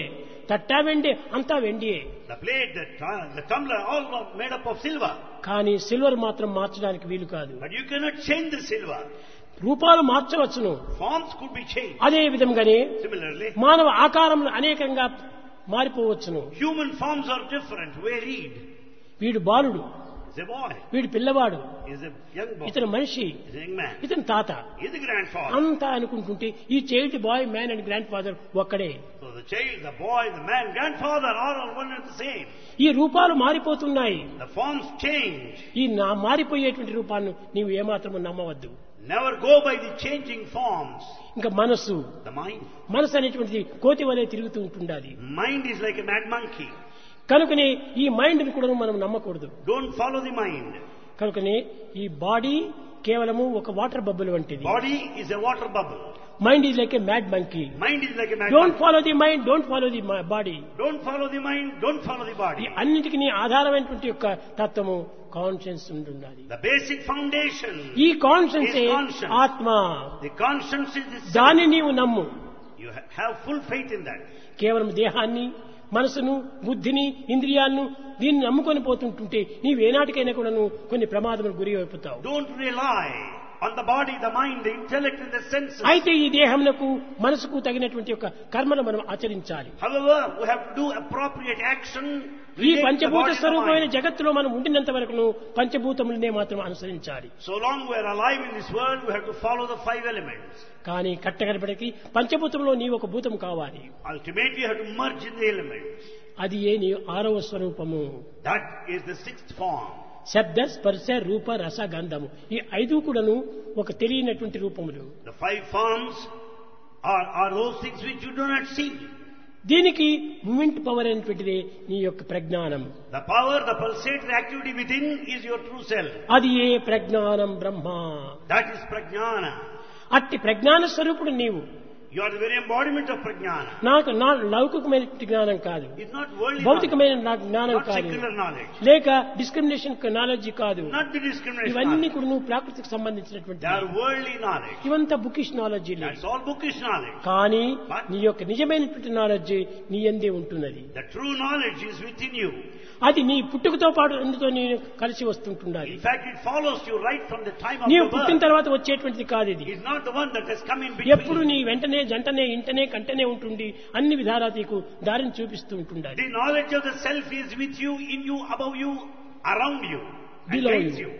తట్టా వెండి అంతా వెండియే. The plate, the tumbler, all made up of silver. కానీ సిల్వర్ మాత్రం మార్చడానికి వీలు కాదు. But you cannot change the silver. రూపాలు మార్చవచ్చును. Forms could be changed. అదే విధంగానే Similarly, మానవ ఆకారంలో అనేకంగా మారిపోవచ్చును. human forms are different, varied. వీడు బాలుడు, He's a boy. వీడు పిల్లవాడు, He's a young boy. ఇతను మనిషి, He's a young man. ఇతను తాత, He's a grandfather. అంతా అనుకుంటుంటే ఈ child bye man and grand father ఒక్కడే. So the child, the boy, the man, grandfather are all one and the same. ఈ రూపాలు మారిపోతున్నాయి. The forms change. ఈ మారిపోయేటువంటి రూపాలను నీవు ఏమాత్రము నమ్మవద్దు. Never go by the changing forms. ఇంకా మనస్సు, The mind. మనసు అనేటువంటిది కోతి వలె తిరుగుతూ ఉంటుండాలి. Mind is like a mad monkey. కనుకనే ఈ మైండ్ ని కూడా మనం నమ్మకూడదు. Don't follow the mind. కనుకనే ఈ బాడీ కేవలము ఒక వాటర్ బబుల్ వంటిది. Body is a water bubble. Mind is like a mad monkey. Mind is like a mad don't monkey. Follow the mind, don't follow the body. Don't follow the mind, don't follow the ఈ body. అన్నిటికీ నీ ఆధారమైనటువంటి యొక్క తత్వము conscience ఉంటుండాలి. The basic foundation. ఈ conscience is conscience. ఆత్మ. The conscience is the దాన్ని self. నీవు నమ్ము. You have full faith in that. కేవలం దేహాన్ని, మనసును, బుద్ధిని, ఇంద్రియాలను దీన్ని నమ్ముకొని పోతుంటుంటే నీవేనాటికైనా కూడా నువ్వు కొన్ని ప్రమాదములకు గురి అయిపోతావు. Don't rely on the body, the mind, the intellect and the senses. అయితే ఈ దేహమునకు, మనసుకు తగినటువంటి యొక్క కర్మను మనం ఆచరించాలి. However, we have to do appropriate action. ఈ relate to the పంచభూత body and the స్వరూపమైన mind. జగత్తులో మనం ఉండినంత వరకు పంచభూతములనే మాత్రం అనుసరించాలి. So long we are alive in this world, we have to follow the 5 elements. కానీ కట్టగడపడికి పంచభూతంలో నీ ఒక భూతం కావాలి. Ultimately, you have to merge in the elements. అది ఏ నీ 6వ స్వరూపము. That is the 6th form. శబ్ద, స్పర్శ, రూప, రస, గంధము. ఈ 5 కూడాను ఒక తెలియనటువంటి రూపములు. The 5 forms are those things which you do not see. దీనికి మూమెంట్ పవర్ అనేటువంటిది నీ యొక్క ప్రజ్ఞానం. The power, the pulsatory activity within is your true self. అది ఏ ప్రజ్ఞానం బ్రహ్మ. That is prajnana. అట్టి ప్రజ్ఞాన స్వరూపుడు నీవు. You are the very embodiment of prajnana. నాకు నా లౌకికమైన జ్ఞానం కాదు, It's not worldly knowledge, భౌతికమైన జ్ఞానం not కాదు, secular knowledge, లేక డిస్క్రిమినేషన్ నాలెడ్జ్ కాదు. not the discrimination ఇవన్నీ knowledge. కూడా నువ్వు ప్రాకృతికి సంబంధించినటువంటి They are worldly knowledge. ఇవంతా bookish knowledge. That's all bookish knowledge. కానీ నీ యొక్క నిజమైనటువంటి నాలెడ్జ్ నీ యందే ఉంటున్నది. The true knowledge is within you. అది నీ పుట్టుకతో పాటు అందుతో నేను కలిసి వస్తుంటుండాలి. In fact, it follows you right from the time of నీవు your పుట్టిన birth. తర్వాత వచ్చేటువంటిది కాదు ఇది. It's not the one that has come in ఎప్పుడు between. నీ వెంటనే జంటనే ఇంటనే కంటనే ఉంటుండి అన్ని విధాలా నీకు దారిని చూపిస్తూ ఉంటుండాలి. The knowledge of the self is with you, in you, above you, around you, and Below guides you. you.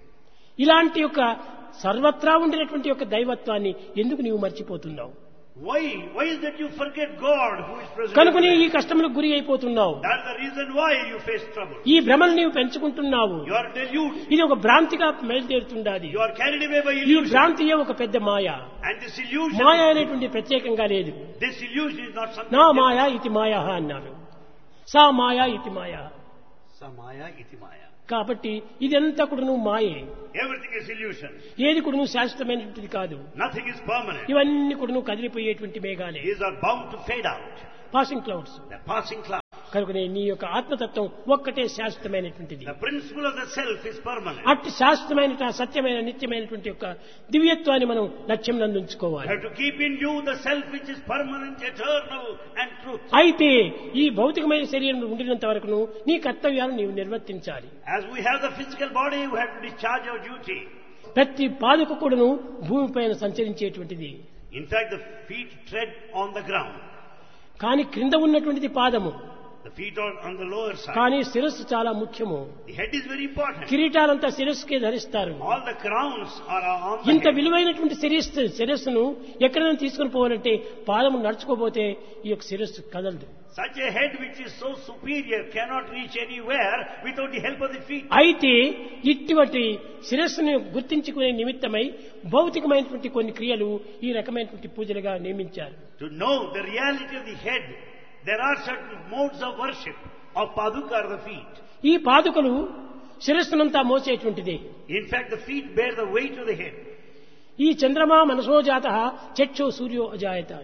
ఇలాంటి యొక్క సర్వత్రా ఉండినటువంటి యొక్క దైవత్వాన్ని ఎందుకు నీవు మర్చిపోతున్నావు? Why is that you forget God who is present? కనుకనే ఈ everywhere? కష్టములకు గురి అయిపోతున్నావు. That's the reason why you face trouble. ఈ భ్రమలు నీవు పెంచుకుంటున్నావు. You are deluded. ఇది ఒక భ్రాంతిగా బయలుదేరుతుండాది. You are carried away by ఈ illusion. భ్రాంతియే ఒక పెద్ద మాయ. And this illusion, మాయ అనేటువంటి ప్రత్యేకంగా లేదు. this illusion is not something నా different. మాయ ఇతి మాయ అన్నారు. సా మాయ ఇతి మాయ. Samaya iti maya. కాబట్టి ఇదంతా కూడా నువ్వు మాయే. Everything is illusion. ఏది కూడా నువ్వు శాశ్వతమైనటువంటిది కాదు. Nothing is permanent. ఇవన్నీ కూడా నువ్వు కదిలిపోయేటువంటి మేఘాలే, These are bound to fade out. Passing clouds. The passing cloud. కనుకనే నీ యొక్క ఆత్మతత్వం ఒక్కటే శాశ్వతమైనటువంటిది. The principle of the self is permanent. అట్టి శాశ్వతమైన సత్యమైన నిత్యమైనటువంటి యొక్క దివ్యత్వాన్ని మనం లక్ష్యం You నందుంచుకోవాలి. have to keep in you the self which is permanent, eternal and truth. అయితే ఈ భౌతికమైన శరీరం ఉండినంత వరకు నీ కర్తవ్యాలను నీవు నిర్వర్తించాలి. As we have the physical body, we have to discharge our duty. ప్రతి పాదుక కూడాను భూమిపైన సంచరించేటువంటిది. In fact, the feet tread on the ground. కానీ క్రింద ఉన్నటువంటిది పాదము. The feet are on the lower side. కానీ శిరస్సు చాలా ముఖ్యము. The head is very important. కిరీటాలంతా శిరస్సుకే ధరిస్తారు. All the crowns are on the ఇంత head. విలువైనటువంటి శిరస్సును ఎక్కడైనా తీసుకుని పోవాలంటే పాదము నడుచుకోపోతే ఈ యొక్క శిరస్సు కదలదు. Such a head which is so superior cannot reach anywhere without the help of the feet. అయితే ఇటువంటి శిరస్సును గుర్తించుకునే నిమిత్తమై భౌతికమైనటువంటి కొన్ని క్రియలు ఈ రకమైనటువంటి పూజలుగా నియమించారు. To know the reality of the head, there are certain modes of worship of paduka or the feet. ఈ పాదుకలు శిరస్సునంతా మోసేటువంటిది. In fact, the feet bear the weight of the head. ఈ చంద్రమా మనసో జాతః చక్షో సూర్యో అజాయత అని.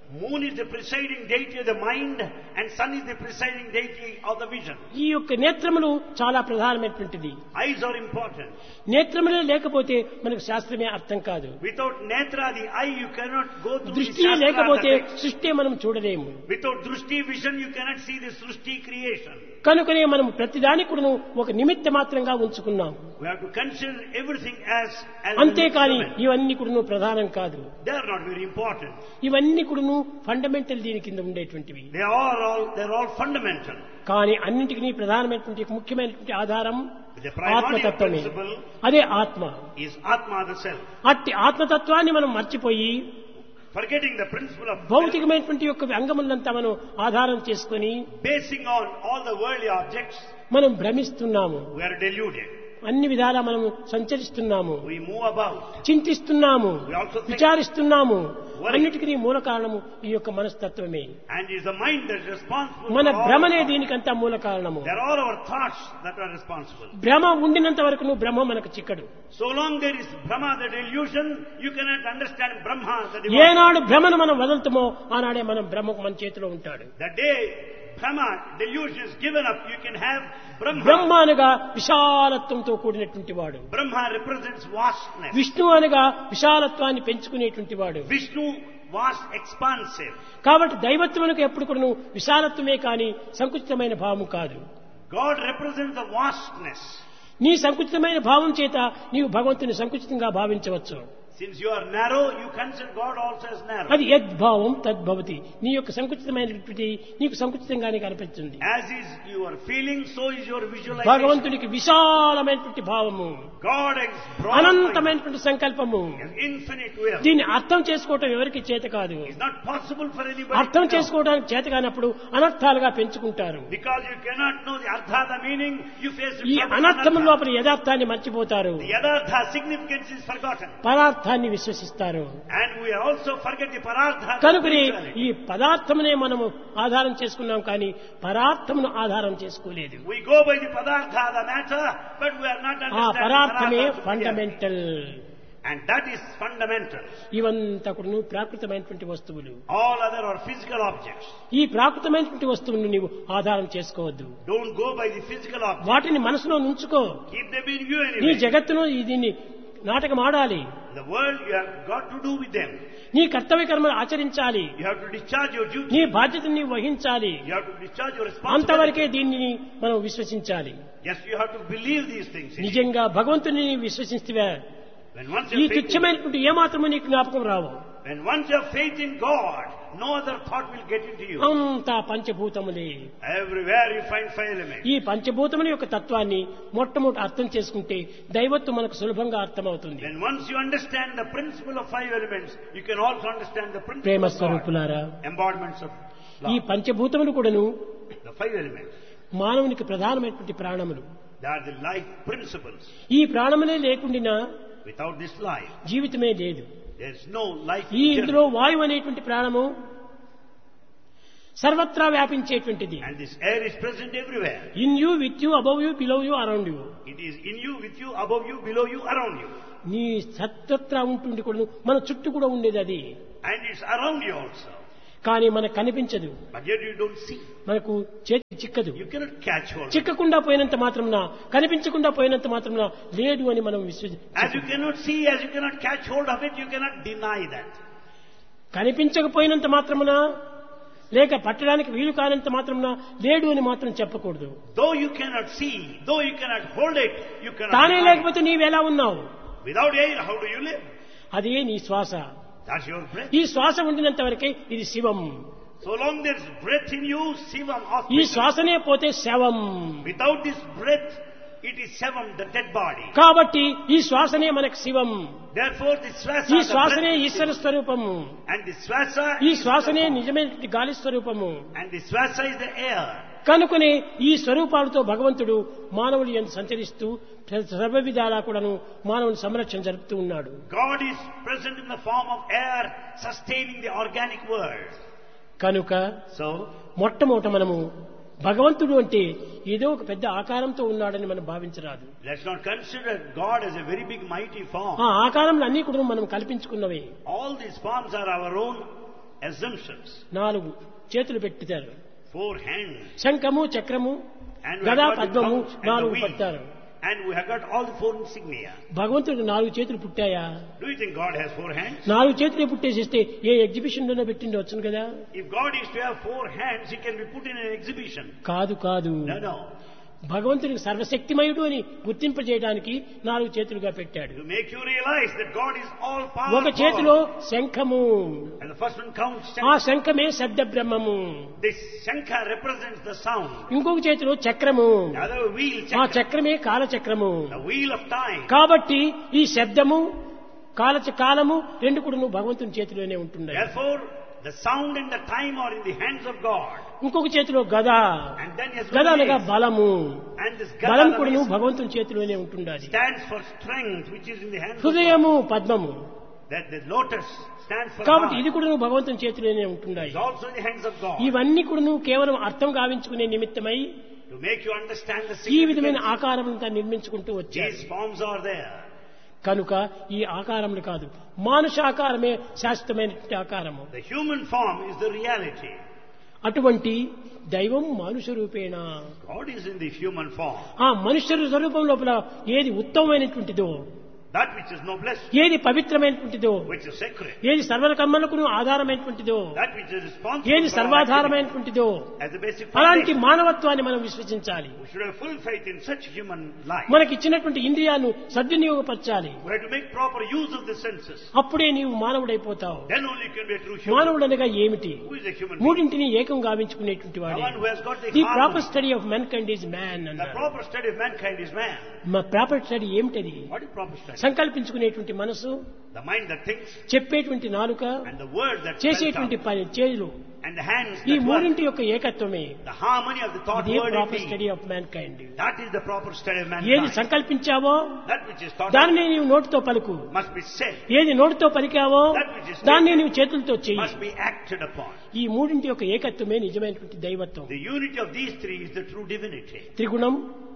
Moon is the presiding deity of the mind and sun is the presiding deity of the vision. ఈ యొక్క నేత్రములు చాలా ప్రధానమైనటువంటిది. Eyes are important. నేత్రములే లేకపోతే మనకు శాస్త్రమే అర్థం కాదు. Without netra, the eye, you cannot go through the దృష్టియే shastra. లేకపోతే సృష్టి మనం చూడలేము. Without drushti vision, you cannot see the srushti creation. కనుకనే మనం ప్రతిదానికి కూడా ఒక నిమిత్త మాత్రంగా ఉంచుకున్నాం. We have to consider everything as అంతేకాని an instrument. ఇవన్నీ కూడా ప్రధానం కాదు. They are not very important. ఇవన్నీ కూడా ఫండమెంటల్ దీని కింద ఉండేటువంటివి. They're all fundamental. కానీ అన్నింటికి ప్రధానమైనటువంటి ముఖ్యమైనటువంటి ఆధారం The primordial ఆత్మతత్వమే. principle అదే ఆత్మ. is Atma the self. అట్టి ఆత్మతత్వాన్ని మనం మర్చిపోయి Forgetting the principle of self, భౌతికమైనటువంటి యొక్క అంగములంతా మనం ఆధారం చేసుకొని basing on all the worldly objects, మనం భ్రమిస్తున్నాము. we are deluded. అన్ని విధాలా మనం సంచరిస్తున్నాము, We move about. చింతిస్తున్నాము, We also think. విచారిస్తున్నాము. Worry. అన్నిటికీ మూల కారణము ఈ యొక్క మనస్తత్వమే. And it's the mind that is responsible మన for all భ్రమనే our thoughts. దీనికంతా మూల కారణము. They're all our thoughts that are responsible. భ్రమ ఉండినంత వరకు బ్రహ్మ మనకు చిక్కడు. So long there is Brahma, the delusion, you cannot understand Brahma, the divine. ఏనాడు భ్రమను మనం వదులుతామో ఆనాడే మనం బ్రహ్మకు మన చేతిలో ఉంటాడు. The day Brahma delusion is given up, you can have Brahma. బ్రహ్మ అనగా విశాలత్వంతో కూడినటువంటి వాడు. Brahma represents vastness. విష్ణు అనగా విశాలత్వాన్ని పెంచుకునేటువంటి వాడు. Vishnu vast, expansive. కాబట్టి దైవత్వమునకు ఎప్పుడు కూడా విశాలత్వమే కానీ సంకుచితమైన భావం కాదు. God represents the vastness. నీ సంకుచితమైన భావం చేత నీవు భగవంతుని సంకుచితంగా భావించవచ్చు. Since you are narrow, you consider God also as narrow. అది యద్భావం తద్భవతి. నీ యొక్క సంకుచితమైనటువంటి నీకు సంకుచితంగానే కనిపిస్తుంది. As is your feeling, so is your visualization. భగవంతునికి విశాలమైనటువంటి భావము, God is broad, అనంతమైనటువంటి సంకల్పము. has infinite will. దీన్ని అర్థం చేసుకోవటం ఎవరికి చేత కాదు. It's not possible for anybody అర్థం to know. చేసుకోవడానికి చేత కానప్పుడు అనర్థాలుగా పెంచుకుంటారు. Because you cannot know the artha, the meaning, you face ఈ trouble with అనర్థం anartha. లోపల యథార్థాన్ని మర్చిపోతారు. The yadartha significance is forgotten. పదార్థాన్ని విశ్వసిస్తారు. And we also forget the parartha. కనుకనే ఈ పదార్థమునే మనము ఆధారం చేసుకున్నాం కానీ పరార్థమును ఆధారం చేసుకోలేదు. We go by the padartha, the matter, but we are not ఆ understanding పరార్థమే parartha. Fundamental. And that is fundamental. ఇవంతా కూడా ప్రాకృతమైనటువంటి వస్తువులు. All other are physical objects. ఈ ప్రాకృతమైనటువంటి వస్తువులను నీవు ఆధారం చేసుకోవద్దు. Don't go by the physical objects. వాటిని మనసులో నుంచుకో. Keep them in view నీ anyway. జగత్తును దీన్ని నాటకం ఆడాలి. The world, you have got to do with them. నీ కర్తవ్య కర్మలు ఆచరించాలి. You have to discharge your duty. నీ బాధ్యతను నీవు వహించాలి. You have to discharge your responsibility. అంతవరకే దీన్ని మనం విశ్వసించాలి. Yes, you have to believe these things. నిజంగా భగవంతుని నీవు విశ్వసిస్తే When once ఈ you have faith in, తుచ్చమైనటువంటి ఏమాత్రము నీకు జ్ఞాపకం రావు. when once you have faith in God, no other thought will get into you. అంతా పంచభూతములే. Everywhere you find five elements. ఈ పంచభూతముల యొక్క తత్వాన్ని మొట్టమొదటి అర్థం చేసుకుంటే దైవత్వం మనకు సులభంగా అర్థమవుతుంది. When once you understand the principle of five elements, you can also understand the principle Prema of God. స్వరూపులారా, Embodiments of ఈ love. పంచభూతములు కూడాను The five elements. మానవునికి ప్రధానమైనటువంటి ప్రాణములు. They are the life principles. ఈ ప్రాణములే లేకుండా Without this life, జీవితమే లేదు. there is no life ఈ in ఇందులో general. వాయువు అనేటువంటి ప్రాణము సర్వత్రా వ్యాపించేటువంటిది. And this air is present everywhere. In you, with you, above you, below you, around you. It is in you, with you, above you, below you, around you. నీ సర్వత్రా ఉంటుంది కూడా మన చుట్టూ కూడా ఉండేది అది. And it's around you also. కానీ మనకు కనిపించదు, But yet you don't see. మనకు చేతి చిక్కదు. You cannot catch hold of it. చిక్కకుండా పోయినంత మాత్రమున, కనిపించకుండా పోయినంత మాత్రమున లేదు అని మనం As you cannot see, as you cannot catch hold of it, you cannot deny that. కనిపించకపోయినంత మాత్రమున లేక పట్టడానికి వీలు కానంత మాత్రమున లేడు అని మాత్రం చెప్పకూడదు. Though you cannot see, though you cannot hold it, you cannot తానే deny it. లేకపోతే నీవెలా ఉన్నావు? Without air, how do you live? అదే నీ శ్వాస. That's your breath. ఈ శ్వాస ఉండినంత వరకే ఇది శివం. So long there's breath in you, Sivam, ఈ hospital. శ్వాసనే పోతే శవం. Without this breath, it is Savam, the dead body. కాబట్టి ఈ శ్వాసనే మనకు శివం. Therefore, the Swasa, ఈ the శ్వాసనే breath is Eshwara Sivam. స్వరూపము. And the Swasa ఈ is శ్వాసనే the form. నిజమైన గాలి స్వరూపము. And the Swasa is the air. కనుకనే ఈ స్వరూపాలతో భగవంతుడు మానవులు ఎంత సంచరిస్తూ సర్వ విధాలా కూడాను మానవుని సంరక్షణ జరుపుతూ ఉన్నాడు. God is present in the form of air, sustaining the organic world. కనుక So, మొట్టమొదట మనము భగవంతుడు అంటే ఏదో ఒక పెద్ద ఆకారంతో ఉన్నాడని మనం భావించరాదు. let's not consider God as a very big, mighty form. ఆ ఆకారంలో అన్ని కూడా మనం కల్పించుకున్నవే. All these forms are our own assumptions. 4 చేతులు పెట్టారు. 4 hands. శంఖము, చక్రము, And we గదా, have got the పద్మము couch and the 4 wheel. పెట్టారు. And we have got all the 4 insignia. భగవంతుడికి 4 చేతులు పుట్టాయా? Do you think God has 4 hands? 4 చేతులే పుట్టేసిస్తే ఏ ఎగ్జిబిషన్ లోనే పెట్టిండి వచ్చును కదా. If God is to have 4 hands, He can be put in an exhibition. కాదు కాదు, No, no. భగవంతుడికి సర్వశక్తిమయుడు అని గుర్తింపజేయడానికి 4 చేతులుగా పెట్టాడు. To make you realize that God is all ఒక powerful. చేతిలో శంఖము, And the first one counts ఆ Shankha. శంఖమే శబ్ద బ్రహ్మము. This Shankha represents the sound. ఇంకొక చేతిలో చక్రము, The other wheel, ఆ Chakra, చక్రమే కాలచక్రము. the wheel of time. కాబట్టి ఈ శబ్దము కాలము రెండు కూడా భగవంతుని చేతిలోనే ఉంటున్నాయి. Therefore, the sound and the time are in the hands of God. ఇంకొక చేతిలో గద, And then His గద అనగా బలము, and this బలం Gada కూడా భగవంతుని చేతిలోనే ఉంటుండాలి. stands for strength, which is in the hands of God. హృదయము పద్మము, That the lotus stands for కాబట్టి heart. ఇది కూడా భగవంతుని చేతిలోనే ఉంటుండాలి. It's also in the hands of God. ఇవన్నీ కూడా కేవలం అర్థం గావించుకునే నిమిత్తమై To make you understand the ఈ విధమైన significance, ఆకారములంతా నిర్మించుకుంటూ వచ్చారు. these forms are there. కనుక ఈ ఆకారములు కాదు, మానుషాకారమే శాశ్వతమైనటువంటి ఆకారము. The human form is the reality. అటువంటి దైవం మానుష రూపేణ, God is in the human form. ఆ మనుష్య స్వరూపం లోపల ఏది ఉత్తమమైనటువంటిదో, That which is noblest, ఏది పవిత్రమైనటువంటిదో, which is sacred, ఏది సర్వకర్మలకు ఆధారమైనటువంటిదో, that which is responsible ఏది for our activity, సర్వాధారమైనటువంటిదో, as a basic అలాంటి foundation. మానవత్వాన్ని మనం విశ్వసించాలి. We should have full faith in such human life. మనకి ఇచ్చినటువంటి ఇంద్రియాలను సద్వినియోగపరచాలి. We have to make proper use of the senses. అప్పుడే నీవు మానవుడైపోతావు. Then only you can be a true human. మానవుడనగా ఏమిటి? Who is a human being? మూడింటిని ఏకం గావించుకునేటువంటి The వాడే. one who has got the the proper harmony. Study of men kind is man The అన్నారు. proper study of mankind is man. మా proper study ఏమిటది? What is proper study? సంకల్పించుకునేటువంటి మనసు, The mind that thinks, చెప్పేటువంటి నాలుక, and the word that spells చేసేటువంటి out, పని చేతులు, and the hands ఈ that work. మూడింటి యొక్క ఏకత్వమే The harmony of the thought, ఇదే word, and proper deed. Study of man kind. That is the proper study of ఏది mankind. సంకల్పించావో That which is thought దాన్ని నీవు నోటితో పలుకు, must be said, ఏది నోటితో పలికావో That which is దాన్ని నీవు చేతులతో చెయ్యి. must be acted upon. ఈ మూడింటి యొక్క ఏకత్వమే నిజమైనటువంటి దైవత్వం. The unity of these three is the true divinity. త్రిగుణం,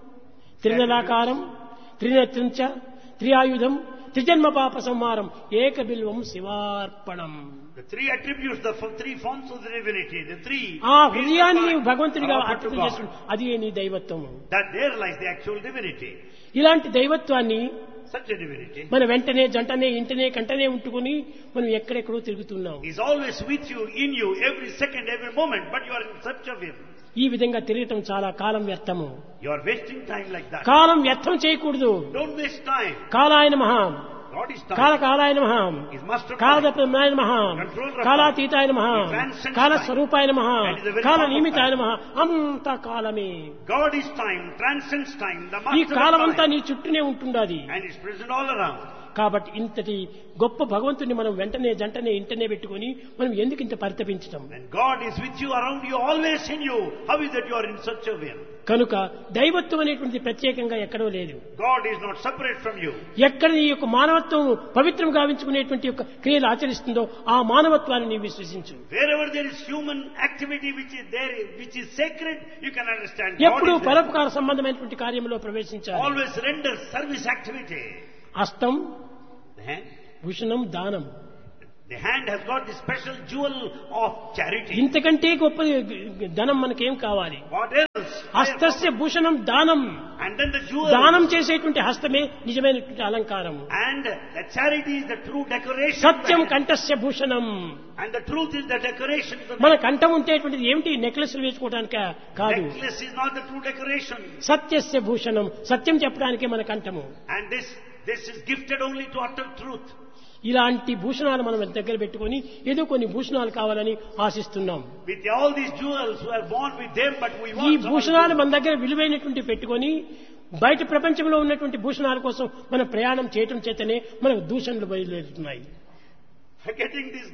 త్రిదళాకారం, త్రినేత్రంచ, త్రియాయుధం, త్రిజన్మ పాప సంహారం, ఏక Bilvam శివార్పణం. The three attributes, the three forms of the divinity, the three. ఆ హృదయాన్ని నీవు భగవంతుడిగా are offered to అర్పణ God. చేసు, అది నీ దైవత్వము. That there lies the actual divinity. ఇలాంటి దైవత్వాన్ని Such a divinity మన వెంటనే జంటనే ఇంటనే కంటనే ఉంటుకుని మనం ఎక్కడెక్కడో తిరుగుతున్నాం. is always with you, in you, every second, every moment, but you are in search of Him. ఈ విధంగా తిరగటం చాలా కాలం వ్యర్థము. You are wasting time like that. కాలం వ్యర్థం చేయకూడదు. Don't waste time. కాలాయ నమః, God is time. కాలకాలాయ నమః, Is master of time. కాలదత్తాయ నమః, కాలాతీతాయ నమః, కాలస్వరూపాయ నమః, కాల నియమితాయ నమః. అంతా కాలమే. God is time, transcends time, the ఈ master కాలం of అంతా time, నీ చుట్టూనే ఉంటుండాది. and is present all around. కాబట్టి ఇంతటి గొప్ప భగవంతుని మనం వెంటనే జంటనే ఇంటనే పెట్టుకుని మనం ఎందుకు ఇంత పరితపించటం? And God is with you, around you, always in you. How is that you are in search of Him? కనుక దైవత్వం అనేటువంటి ప్రత్యేకంగా ఎక్కడో లేదు. God is not separate from you. ఎక్కడ నీ యొక్క మానవత్వం పవిత్రం గావించుకునేటువంటి యొక్క క్రియలు ఆచరిస్తుందో ఆ మానవత్వాన్ని నీవు విశ్వసించు. Wherever there is human activity which is there, which is sacred, you can understand God ఎప్పుడు is there. పరోపకార సంబంధమైనటువంటి కార్యంలో ప్రవేశించాలి. Always render service activity. హస్తం, The hand, భూషణం, దానం. the hand has got the special jewel of charity. ఇంతకంటే గొప్ప ధనం మనకేం కావాలి? What else? హస్తస్య భూషణం దానం. And then the jewel. దానం చేసేటువంటి హస్తమే నిజమైనటువంటి అలంకారం. And the charity is the true decoration. Satyam కంఠస్య Bhushanam. And the truth is the decoration. మన కంఠం ఉంటేటువంటిది ఏమిటి? నెక్లెస్ వేసుకోవడానిక కాదు. Necklace is not the true decoration. సత్యస్య Bhushanam, సత్యం చెప్పడానికే మన కంఠము. And this is gifted only to utter truth. ఇలాంటి భూషణాలు మనం దగ్గర పెట్టుకొని ఏదో కొన్ని భూషణాలు కావాలని ఆశిస్తున్నాం. With all these jewels who are born with them, but we ఈ want భూషణాలు మన దగ్గర విలువైనటువంటి పెట్టుకొని బయట ప్రపంచంలో ఉన్నటువంటి భూషణాల కోసం మనం ప్రయాణం చేయటం చేతనే మనకు దూషణలు బయలుదేరుతున్నాయి. forgetting this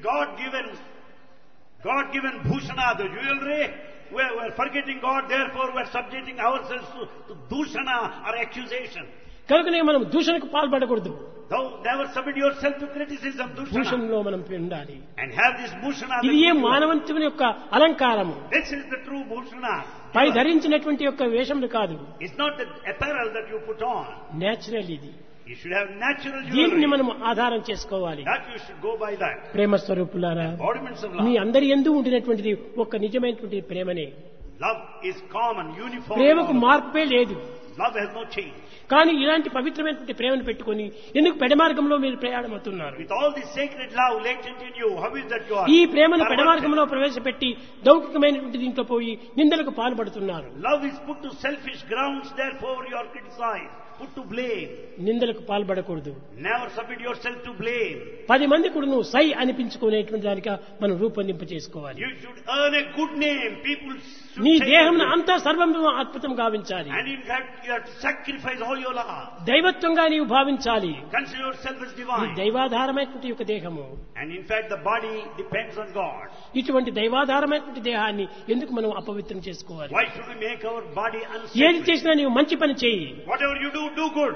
God-given bhushana, the jewelry, we're forgetting God, therefore we're subjecting ourselves to dūshana or accusation. కనుకనే మనం దూషణకు పాల్పడకూడదు. Thou never submit yourself to criticism, dūshana. దూషణలో మనం ఉండాలి. And have this bhushana. ఇది ఏ మానవంతుని యొక్క అలంకారము. This is the true bhushana. పై ధరించినటువంటి యొక్క వేషములు కాదు. It's not the apparel that you put on. Natural ఇది. You should have natural దీన్ని jewelry. మనం ఆధారం చేసుకోవాలి. That you should go by that. ప్రేమ స్వరూపులారా, Embodiments of మీ love. అందరి యందు ఉండినటువంటిది ఒక నిజమైనటువంటి ప్రేమనే. Love is common, uniform. ప్రేమకు మార్పే లేదు. Love has no change. కానీ ఇలాంటి పవిత్రమైనటువంటి ప్రేమను పెట్టుకొని ఎందుకు పెడమార్గంలో మీరు ప్రయాణం అవుతున్నారు? With all this sacred love latent in you, how is that you are? ఈ ప్రేమను perverted? పెడమార్గంలో ప్రవేశపెట్టి లౌకికమైనటువంటి దీంట్లో పోయి నిందలకు పాల్పడుతున్నారు. Love is put to selfish grounds, therefore you are criticized, put to blame. నిందలకు పాల్పడకూడదు. Never submit yourself to blame. 10 మంది కూడా నువ్వు సై అనిపించుకునేటువంటి దానిగా మనం రూపొందింప చేసుకోవాలి. You should earn a good name. People should నీ say దేహం you. అంతా సర్వం అద్భుతం గావించాలి. And in fact, you have to sacrifice all your life. దైవత్వంగా నీవు భావించాలి. Consider yourself as ఈ divine. దైవాధారమైనటువంటి యొక్క దేహము, And in fact, the body depends on God. ఇటువంటి దైవాధారమైనటువంటి దేహాన్ని ఎందుకు మనం అపవిత్రం చేసుకోవాలి? Why should we make our body ఏది unsacred? చేసినా నీవు మంచి పని చేయి. Whatever you do, do good.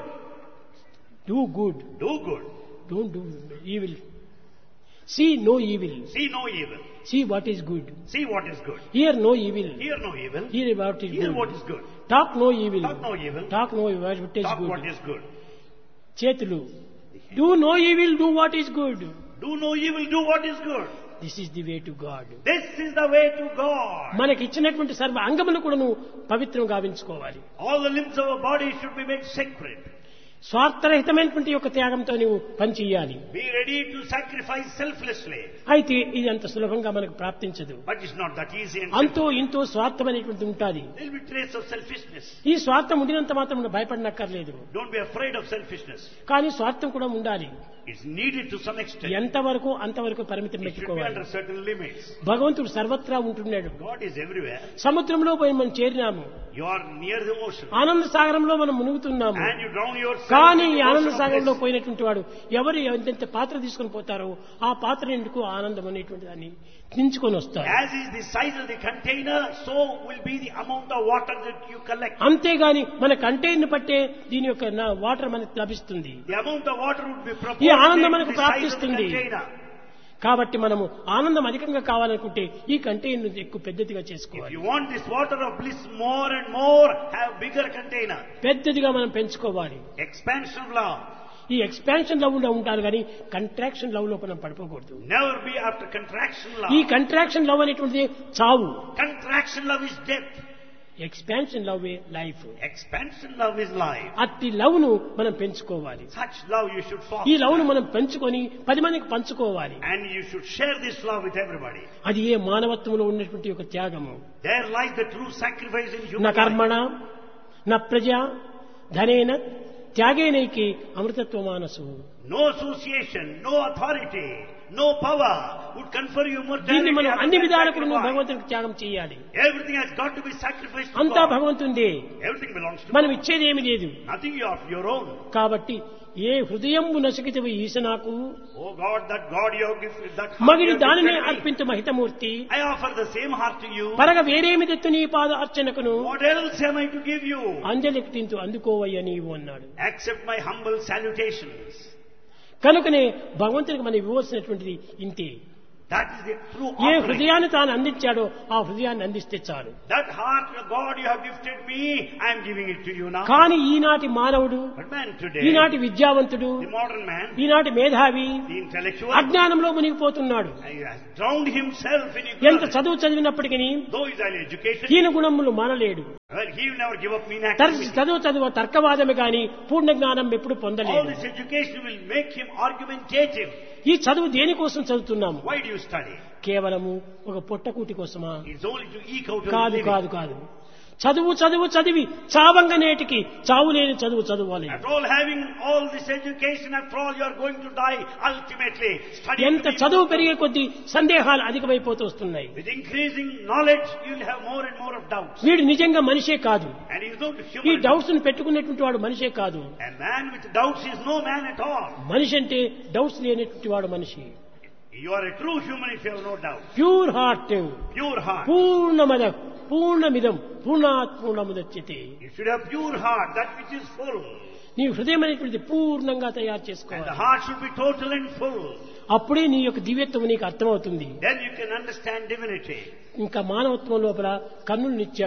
Do good, Do good. Don't do evil. See no evil, See no evil. See what is good. See what is good. Here no evil, Hear no evil. Here what is Hear what good. is good. Talk no evil, Talk no evil. Talk know what is Talk good. what is good. చేతులు do no evil, do what is good. Do no evil, do what is good. This is the way to God. This is the way to God. మనకి ఇచ్చినటువంటి సర్వ అంగములు కూడా నువ్వు పవిత్రం గావించుకోవాలి. All the limbs of our body should be made sacred. స్వార్థరహితమైనటువంటి యొక్క త్యాగంతో నీవు పని చెయ్యాలి. Be ready to sacrifice selflessly. అయితే ఇది అంత సులభంగా మనకు ప్రాప్తించదు. But it's not that easy. And అంతో ఇంతో స్వార్థం అనేటువంటిది ఉంటుంది. there will be trace of selfishness. ఈ స్వార్థం ఉండినంత మాత్రం నువ్వు భయపడనక్కర్లేదు. Don't be afraid of selfishness. కానీ స్వార్థం కూడా ఉండాలి. It's needed to some extent. ఎంతవరకు అంతవరకు పరిమితం It should be పెట్టుకోవాలి. under certain limits. భగవంతుడు సర్వత్రా ఉంటున్నాడు. God is everywhere. సముద్రంలో పోయి మనం చేరినాము, You are near the ocean. ఆనంద సాగరంలో మనం మునుగుతున్నాము. And you drown yourself. కానీ in ఈ the ఆనంద ocean of సాగరంలో bliss. పోయినటువంటి వాడు ఎవరు ఎంతెంత పాత్ర తీసుకొని పోతారో ఆ పాత్ర ఎందుకు ఆనందం అనేటువంటి దాన్ని దించుకొని వస్తారు. As is the size of the container, so will be the amount of water that you collect. అంతేగాని మన కంటైనర్ పట్టే దీని యొక్క వాటర్ మనకు లభిస్తుంది. The amount of water would be ఈ ఆనందం proportionate మనకు to the size of the ప్రాప్తిస్తుంది. container. కాబట్టి మనము ఆనందం అధికంగా కావాలనుకుంటే ఈ కంటైనర్ ఎక్కువ పెద్దదిగా If చేసుకోవాలి. you want this water of bliss more and more, have bigger container. పెద్దదిగా మనం పెంచుకోవాలి. Expansion of love. ఈ ఎక్స్పాన్షన్ లవ్ లో ఉంటారు కానీ కంట్రాక్షన్ లవ్ లో మనం పడిపోకూడదు. Never be after contraction ఈ love. కంట్రాక్షన్ లవ్ అనేటువంటిది చావు. Contraction love is death. Expansion love life. Expansion love is life. అట్టి లవ్ ను మనం పెంచుకోవాలి. Such love you should ఈ లవ్ ను foster. మనం పెంచుకొని 10 మందికి పంచుకోవాలి. And you should share this love with everybody. అది ఏ మానవత్వంలో ఉన్నటువంటి ఒక త్యాగము. There lies the true sacrifice in నా human life. కర్మణ నా ప్రజ ధనేన త్యాగేనైకి అమృతత్వ మానసు. No association, no authority, no power would confer you దీన్ని immortality. మనం after అన్ని that విధాలకు నువ్వు sacrifice. భగవంతునికి త్యాగం చేయాలి. Everything has got to be sacrificed to అంతా God. భగవంతుందే. Everything belongs to మనం God. ఇచ్చేది ఏమి లేదు. Nothing of your own. కాబట్టి ఏ హృదయంబు నసికితవి ఈశ నాకు Oh God, that God you have gifted, that heart మగిడి you have దానినే gifted me. అర్పించు మహితమూర్తి. I offer the same heart to you. పరగ వేరేమి తెత్తు నీ పాద అర్చనకును What else am I to give you? అంజలికింతు అందుకోవయ్య నీవు అన్నాడు. Accept my humble salutations. కనుకనే భగవంతునికి మనం ఇవ్వవలసినటువంటిది ఇంతే. That is the true A offering. హృదయాన్ని తాను అందించాడో ఆ హృదయాన్ని అందిస్తే చాలు. That heart, God, you have gifted me. I am giving it to you now. కానీ ఈనాటి మానవుడు, But man today, ఈనాటి విద్యావంతుడు, the modern man, ఈనాటి మేధావి the intellectual, అజ్ఞానంలో మునిగిపోతున్నాడు. he has drowned himself in ఎంత ignorance. చదువు చదివినప్పటికీ Though he is highly educated, హీన గుణములు మానలేడు. well, he will never give up mean తరచు activity. చదువు తర్కవాదమే గాని పూర్ణ జ్ఞానం ఎప్పుడు All పొందలేదు. this education will make him argumentative. ఈ చదువు దేనికోసం చదువుతున్నాము? Why do you study? కేవలము ఒక పొట్టకూటి కోసమా? It's only to eke out your కాదు living. కాదు కాదు. చదివి చావంగ నేటికి చావు లేని చదువాలి. After all having all this education, after all you are going to die ultimately. Study ఎంత to be చదువు immortal. పెరిగే కొద్దీ సందేహాలు అధికమైపోతూ వస్తున్నాయి. With increasing knowledge, you will have more and more of doubts. వీడు నిజంగా మనిషే కాదు. And he is not ఈ human. డౌట్స్ ను పెట్టుకునేటువంటి వాడు మనిషే కాదు. A man with doubts is no man at all. మనిషి అంటే డౌట్స్ లేనటువంటి వాడు మనిషి. You are a true human if you have no doubt. Pure heart, Pure heart. పూర్ణమద పూర్ణమిదం పూర్ణాత్ పూర్ణముదచ్యతే. You should have pure heart, that which is full. నీ హృదయం అనేటువంటిది పూర్ణంగా తయారు And the చేసుకోవాలి. heart should be total and full. అప్పుడే నీ యొక్క దివ్యత్వం నీకు అర్థమవుతుంది. Then you can understand divinity. ఇంకా మానవత్వం లోపల కన్నులనిచ్చాడు.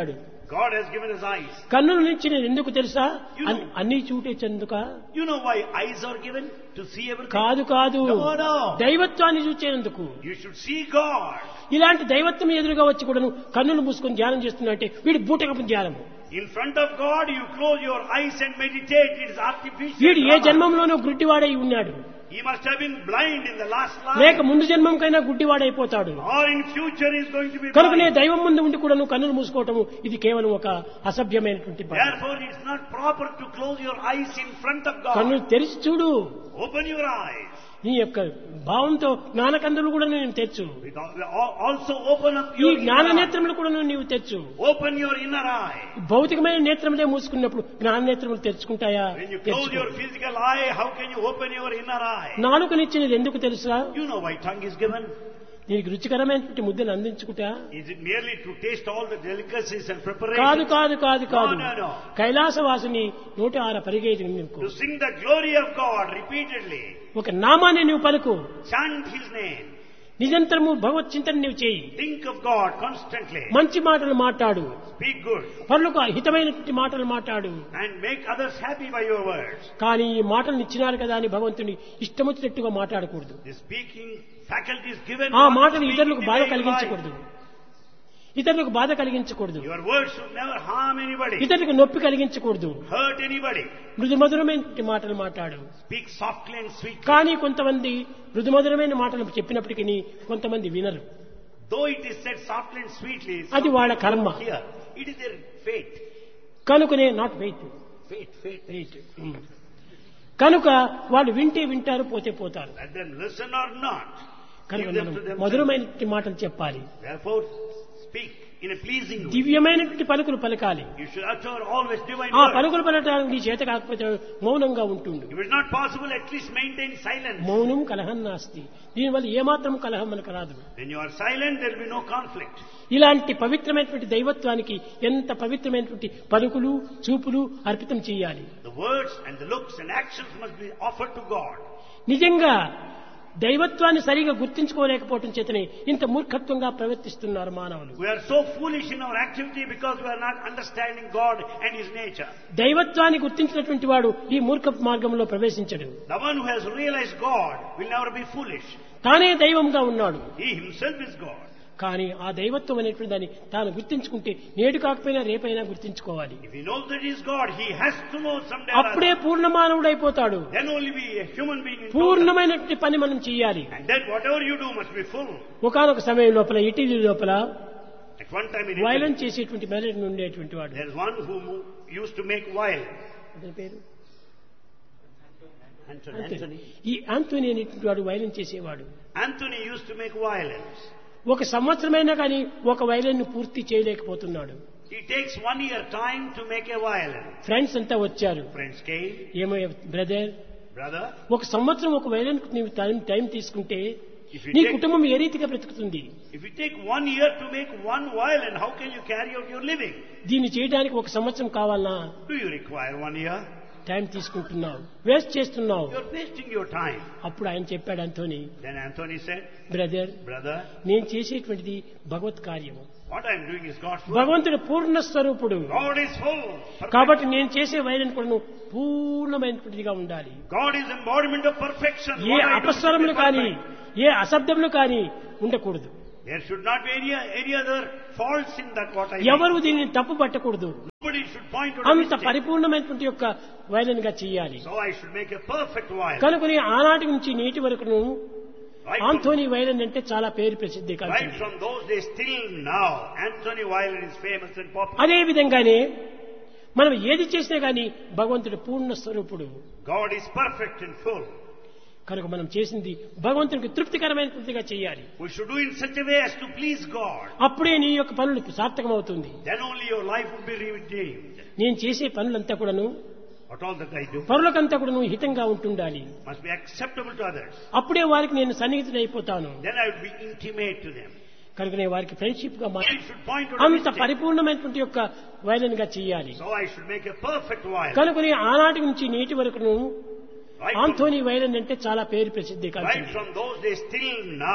God has given us eyes. కన్నుల నుంచి నేను ఎందుకు తెలుసా? అన్ని చూటే చెందుక. You know why eyes are given? To see everything. కాదు కాదు. No. దైవత్వాన్ని చూచేందుకు. You should see God. ఇలాంటి దైవత్వం ఎదురుగా వచ్చి కూడాను కన్నులు మూసుకొని ధ్యానం చేస్తున్నట్టే వీడి బూటకపు ధ్యానము. In front of God you close your eyes and meditate. It is artificial. వీడు ఏ జన్మంలోనూ గుడ్డివాడై ఉన్నాడు. He must have been blind in the last life. లేక ముందు జన్మంకైనా గుడ్డివాడైపోతాడు. Or in future he is going to be blind. కనుకనే దైవం ముందు ఉండి కూడా నువ్వు కన్నులు మూసుకోవటము ఇది కేవలం ఒక అసభ్యమైనటువంటి పని. Therefore it is not proper to close your eyes in front of God. కన్నులు తెరిచి చూడు. Open your eyes. నీ యొక్క భావంతో జ్ఞానకందులు కూడా నేను తెచ్చు. Also open up ఈ your జ్ఞాన inner eye. నేత్రములు కూడా నీవు తెచ్చు. Open your inner eye. భౌతికమైన నేత్రములే మూసుకున్నప్పుడు జ్ఞాన నేత్రములు తెరుచుకుంటాయా? When you close your physical eye, how can you open your inner eye? నాలుకనిచ్చినది ఎందుకు తెలుసా? You know why tongue is given? దీనికి రుచికరమైనటువంటి ముద్దలు అందించుకుంటా. Is it merely to taste all the delicacies and కాదు preparations? కాదు కాదు కాదు. No. కైలాసవాసిని 106 పరిగెత్తి నింపు. To sing the glory of God repeatedly. ఒక నామాన్ని నీవు పలుకు. Chant His name. నిరంతరము భగవత్ చింతన నీవు చేయి. Think of God constantly. మంచి మాటలు మాట్లాడు. Speak good. పరులకు హితమైనటువంటి మాటలు మాట్లాడు. And make others happy by your words. కానీ ఈ మాటలు ఇచ్చినారు కదా అని భగవంతుని ఇష్టమొచ్చినట్టుగా మాట్లాడకూడదు. The speaking faculty is given. ఆ not మాటలు speak ఇతరులకు in the బాధ way you కలిగించకూడదు. like. ఇతరులకు బాధ కలిగించకూడదు. Your words should never harm anybody. ఇతరులకు నొప్పి కలిగించకూడదు. Hurt anybody. మృదుమధురమైన మాటలు మాట్లాడు. Speak softly and sweetly. కానీ కొంతమంది మృదుమధురమైన మాటలు చెప్పినప్పటికీ కొంతమంది వినరు. Though it is said softly and sweetly, అది వాళ్ళ కర్మ. here it is their fate. కనుకనే నాట్ వెయిట్ Fate. కనుక వాళ్ళు వింటే వింటారు, పోతే పోతారు. Let them listen or not. కనుక Give them మనం to themselves. మధురమైన మాటలు చెప్పాలి. Therefore, speak in a pleasing way. దివ్యమైనటువంటి పలుకులు పలకాలి. You should utter always divine ఆ words. పలుకులు పలకడానికి నీ చేత కాకపోతే మౌనంగా ఉంటుండు. If it is not possible, at least maintain silence. మౌనం కలహం నాస్తి. దీనివల్ల ఏమాత్రం కలహం మనకు రాదు. When you are silent, there will be no conflict. ఇలాంటి పవిత్రమైనటువంటి దైవత్వానికి ఎంత పవిత్రమైనటువంటి పలుకులు చూపులు అర్పితం చేయాలి. The words and the looks and actions must be offered to God. నిజంగా దైవత్వాన్ని సరిగా గుర్తించుకోలేకపోవటం చేతనే ఇంత మూర్ఖత్వంగా ప్రవర్తిస్తున్నారు మానవులు. We are so foolish in our activity because we are not understanding God and His nature. దైవత్వాన్ని గుర్తించినటువంటి వాడు ఈ మూర్ఖ మార్గంలో ప్రవేశించడు. The one who has realized God will never be foolish. తానే దైవంగా ఉన్నాడు. He himself is God. కానీ ఆ దైవత్వం అనేటువంటి దాన్ని తాను గుర్తించుకుంటే నేడు కాకపోయినా రేపైనా గుర్తించుకోవాలి. If he knows that he is God, he has to know someday. అప్పుడే పూర్ణ మానవుడైపోతాడు. Then only be a human being in total. పూర్ణమైనటువంటి పని మనం చేయాలి. And then whatever you do must be full. ఒకానొక సమయం లోపల ఇటలీ లోపల At one time in violence Italy, చేసేటువంటి melody ఉండేటువంటి వాడు. there is one who used to make violence. అతని పేరు Anthony. ఈ ఆంటోనీ అనేటువంటి వాడు వైలెన్స్ చేసేవాడు. Anthony used to make violence. ఒక సంవత్సరమైనా కానీ ఒక వైలెన్ ను పూర్తి చేయలేకపోతున్నాడు. He takes 1 year time to make a violin. Friends అంతా వచ్చారు. Friends came. ఏమో బ్రదర్, Brother, ఒక సంవత్సరం ఒక వైలెన్ కు నీవు టైం తీసుకుంటే if you నీ take, కుటుంబం ఏ రీతిగా బ్రతుకుతుంది? if you take 1 year to make one violin, how can you carry out your living? దీన్ని చేయడానికి ఒక సంవత్సరం కావాలనా? Do you require 1 year? Time తీసుకుంటున్నావు, వేస్ట్ చేస్తున్నావు. You're wasting your time. అప్పుడు ఆయన చెప్పాడు Antony, Then Anthony said, brother, Brother, నేను చేసేటువంటిది భగవత్ కార్యము. what I'm doing is God's work. భగవంతుడు పూర్ణ స్వరూపుడు. God is full. Perfect. కాబట్టి నేను చేసే వైలెన్ కూడా పూర్ణమైనటువంటిదిగా ఉండాలి. God is embodiment of perfection. A What I do should అపస్వరములు be కానీ perfect. ఏ అశబ్దములు కానీ ఉండకూడదు. There should not be any other faults in that what I ఎవరు make. దీనిని తప్పు పట్టకూడదు. Nobody should point to a అంత mistake. పరిపూర్ణమైనటువంటి యొక్క వైలెన్ గా చేయాలి. So I should make a perfect violin. కనుకొని ఆనాటి నుంచి నేటి వరకును Right ఆంటోనీ వైలెన్ అంటే చాలా పేరు ప్రసిద్ధి right కలిగింది. from those days till now, Anthony violin is famous and popular. అదే విధంగానే మనం ఏది చేసినా కానీ భగవంతుడు పూర్ణ స్వరూపుడు. God is perfect and full. కనుక మనం చేసింది భగవంతునికి తృప్తికరమైనటువంటిగా చేయాలి. We should do in such a way as to please God. అప్పుడే నీ యొక్క పనులు సార్థకమవుతుంది. Then only your life will be redeemed. నేను చేసే పనులంతా కూడాను What all that I do పరులకంతా కూడాను హితంగా ఉంటుండాలి. must be acceptable to others. అప్పుడే వారికి నేను సన్నిహితుడైపోతాను. Then I will be intimate to them. కనుక నేను వారికి ఫ్రెండ్షిప్ గా I should point to a అంత mistake. పరిపూర్ణమైనటువంటి యొక్క వైలెన్ గా చేయాలి. So I should make a perfect violin. కనుకొని ఆనాటి నుంచి నేటి వరకును Right ఆంటోనీ వైలెన్ అంటే చాలా పేరు ప్రసిద్ధి right కలిగింది. from those days till now.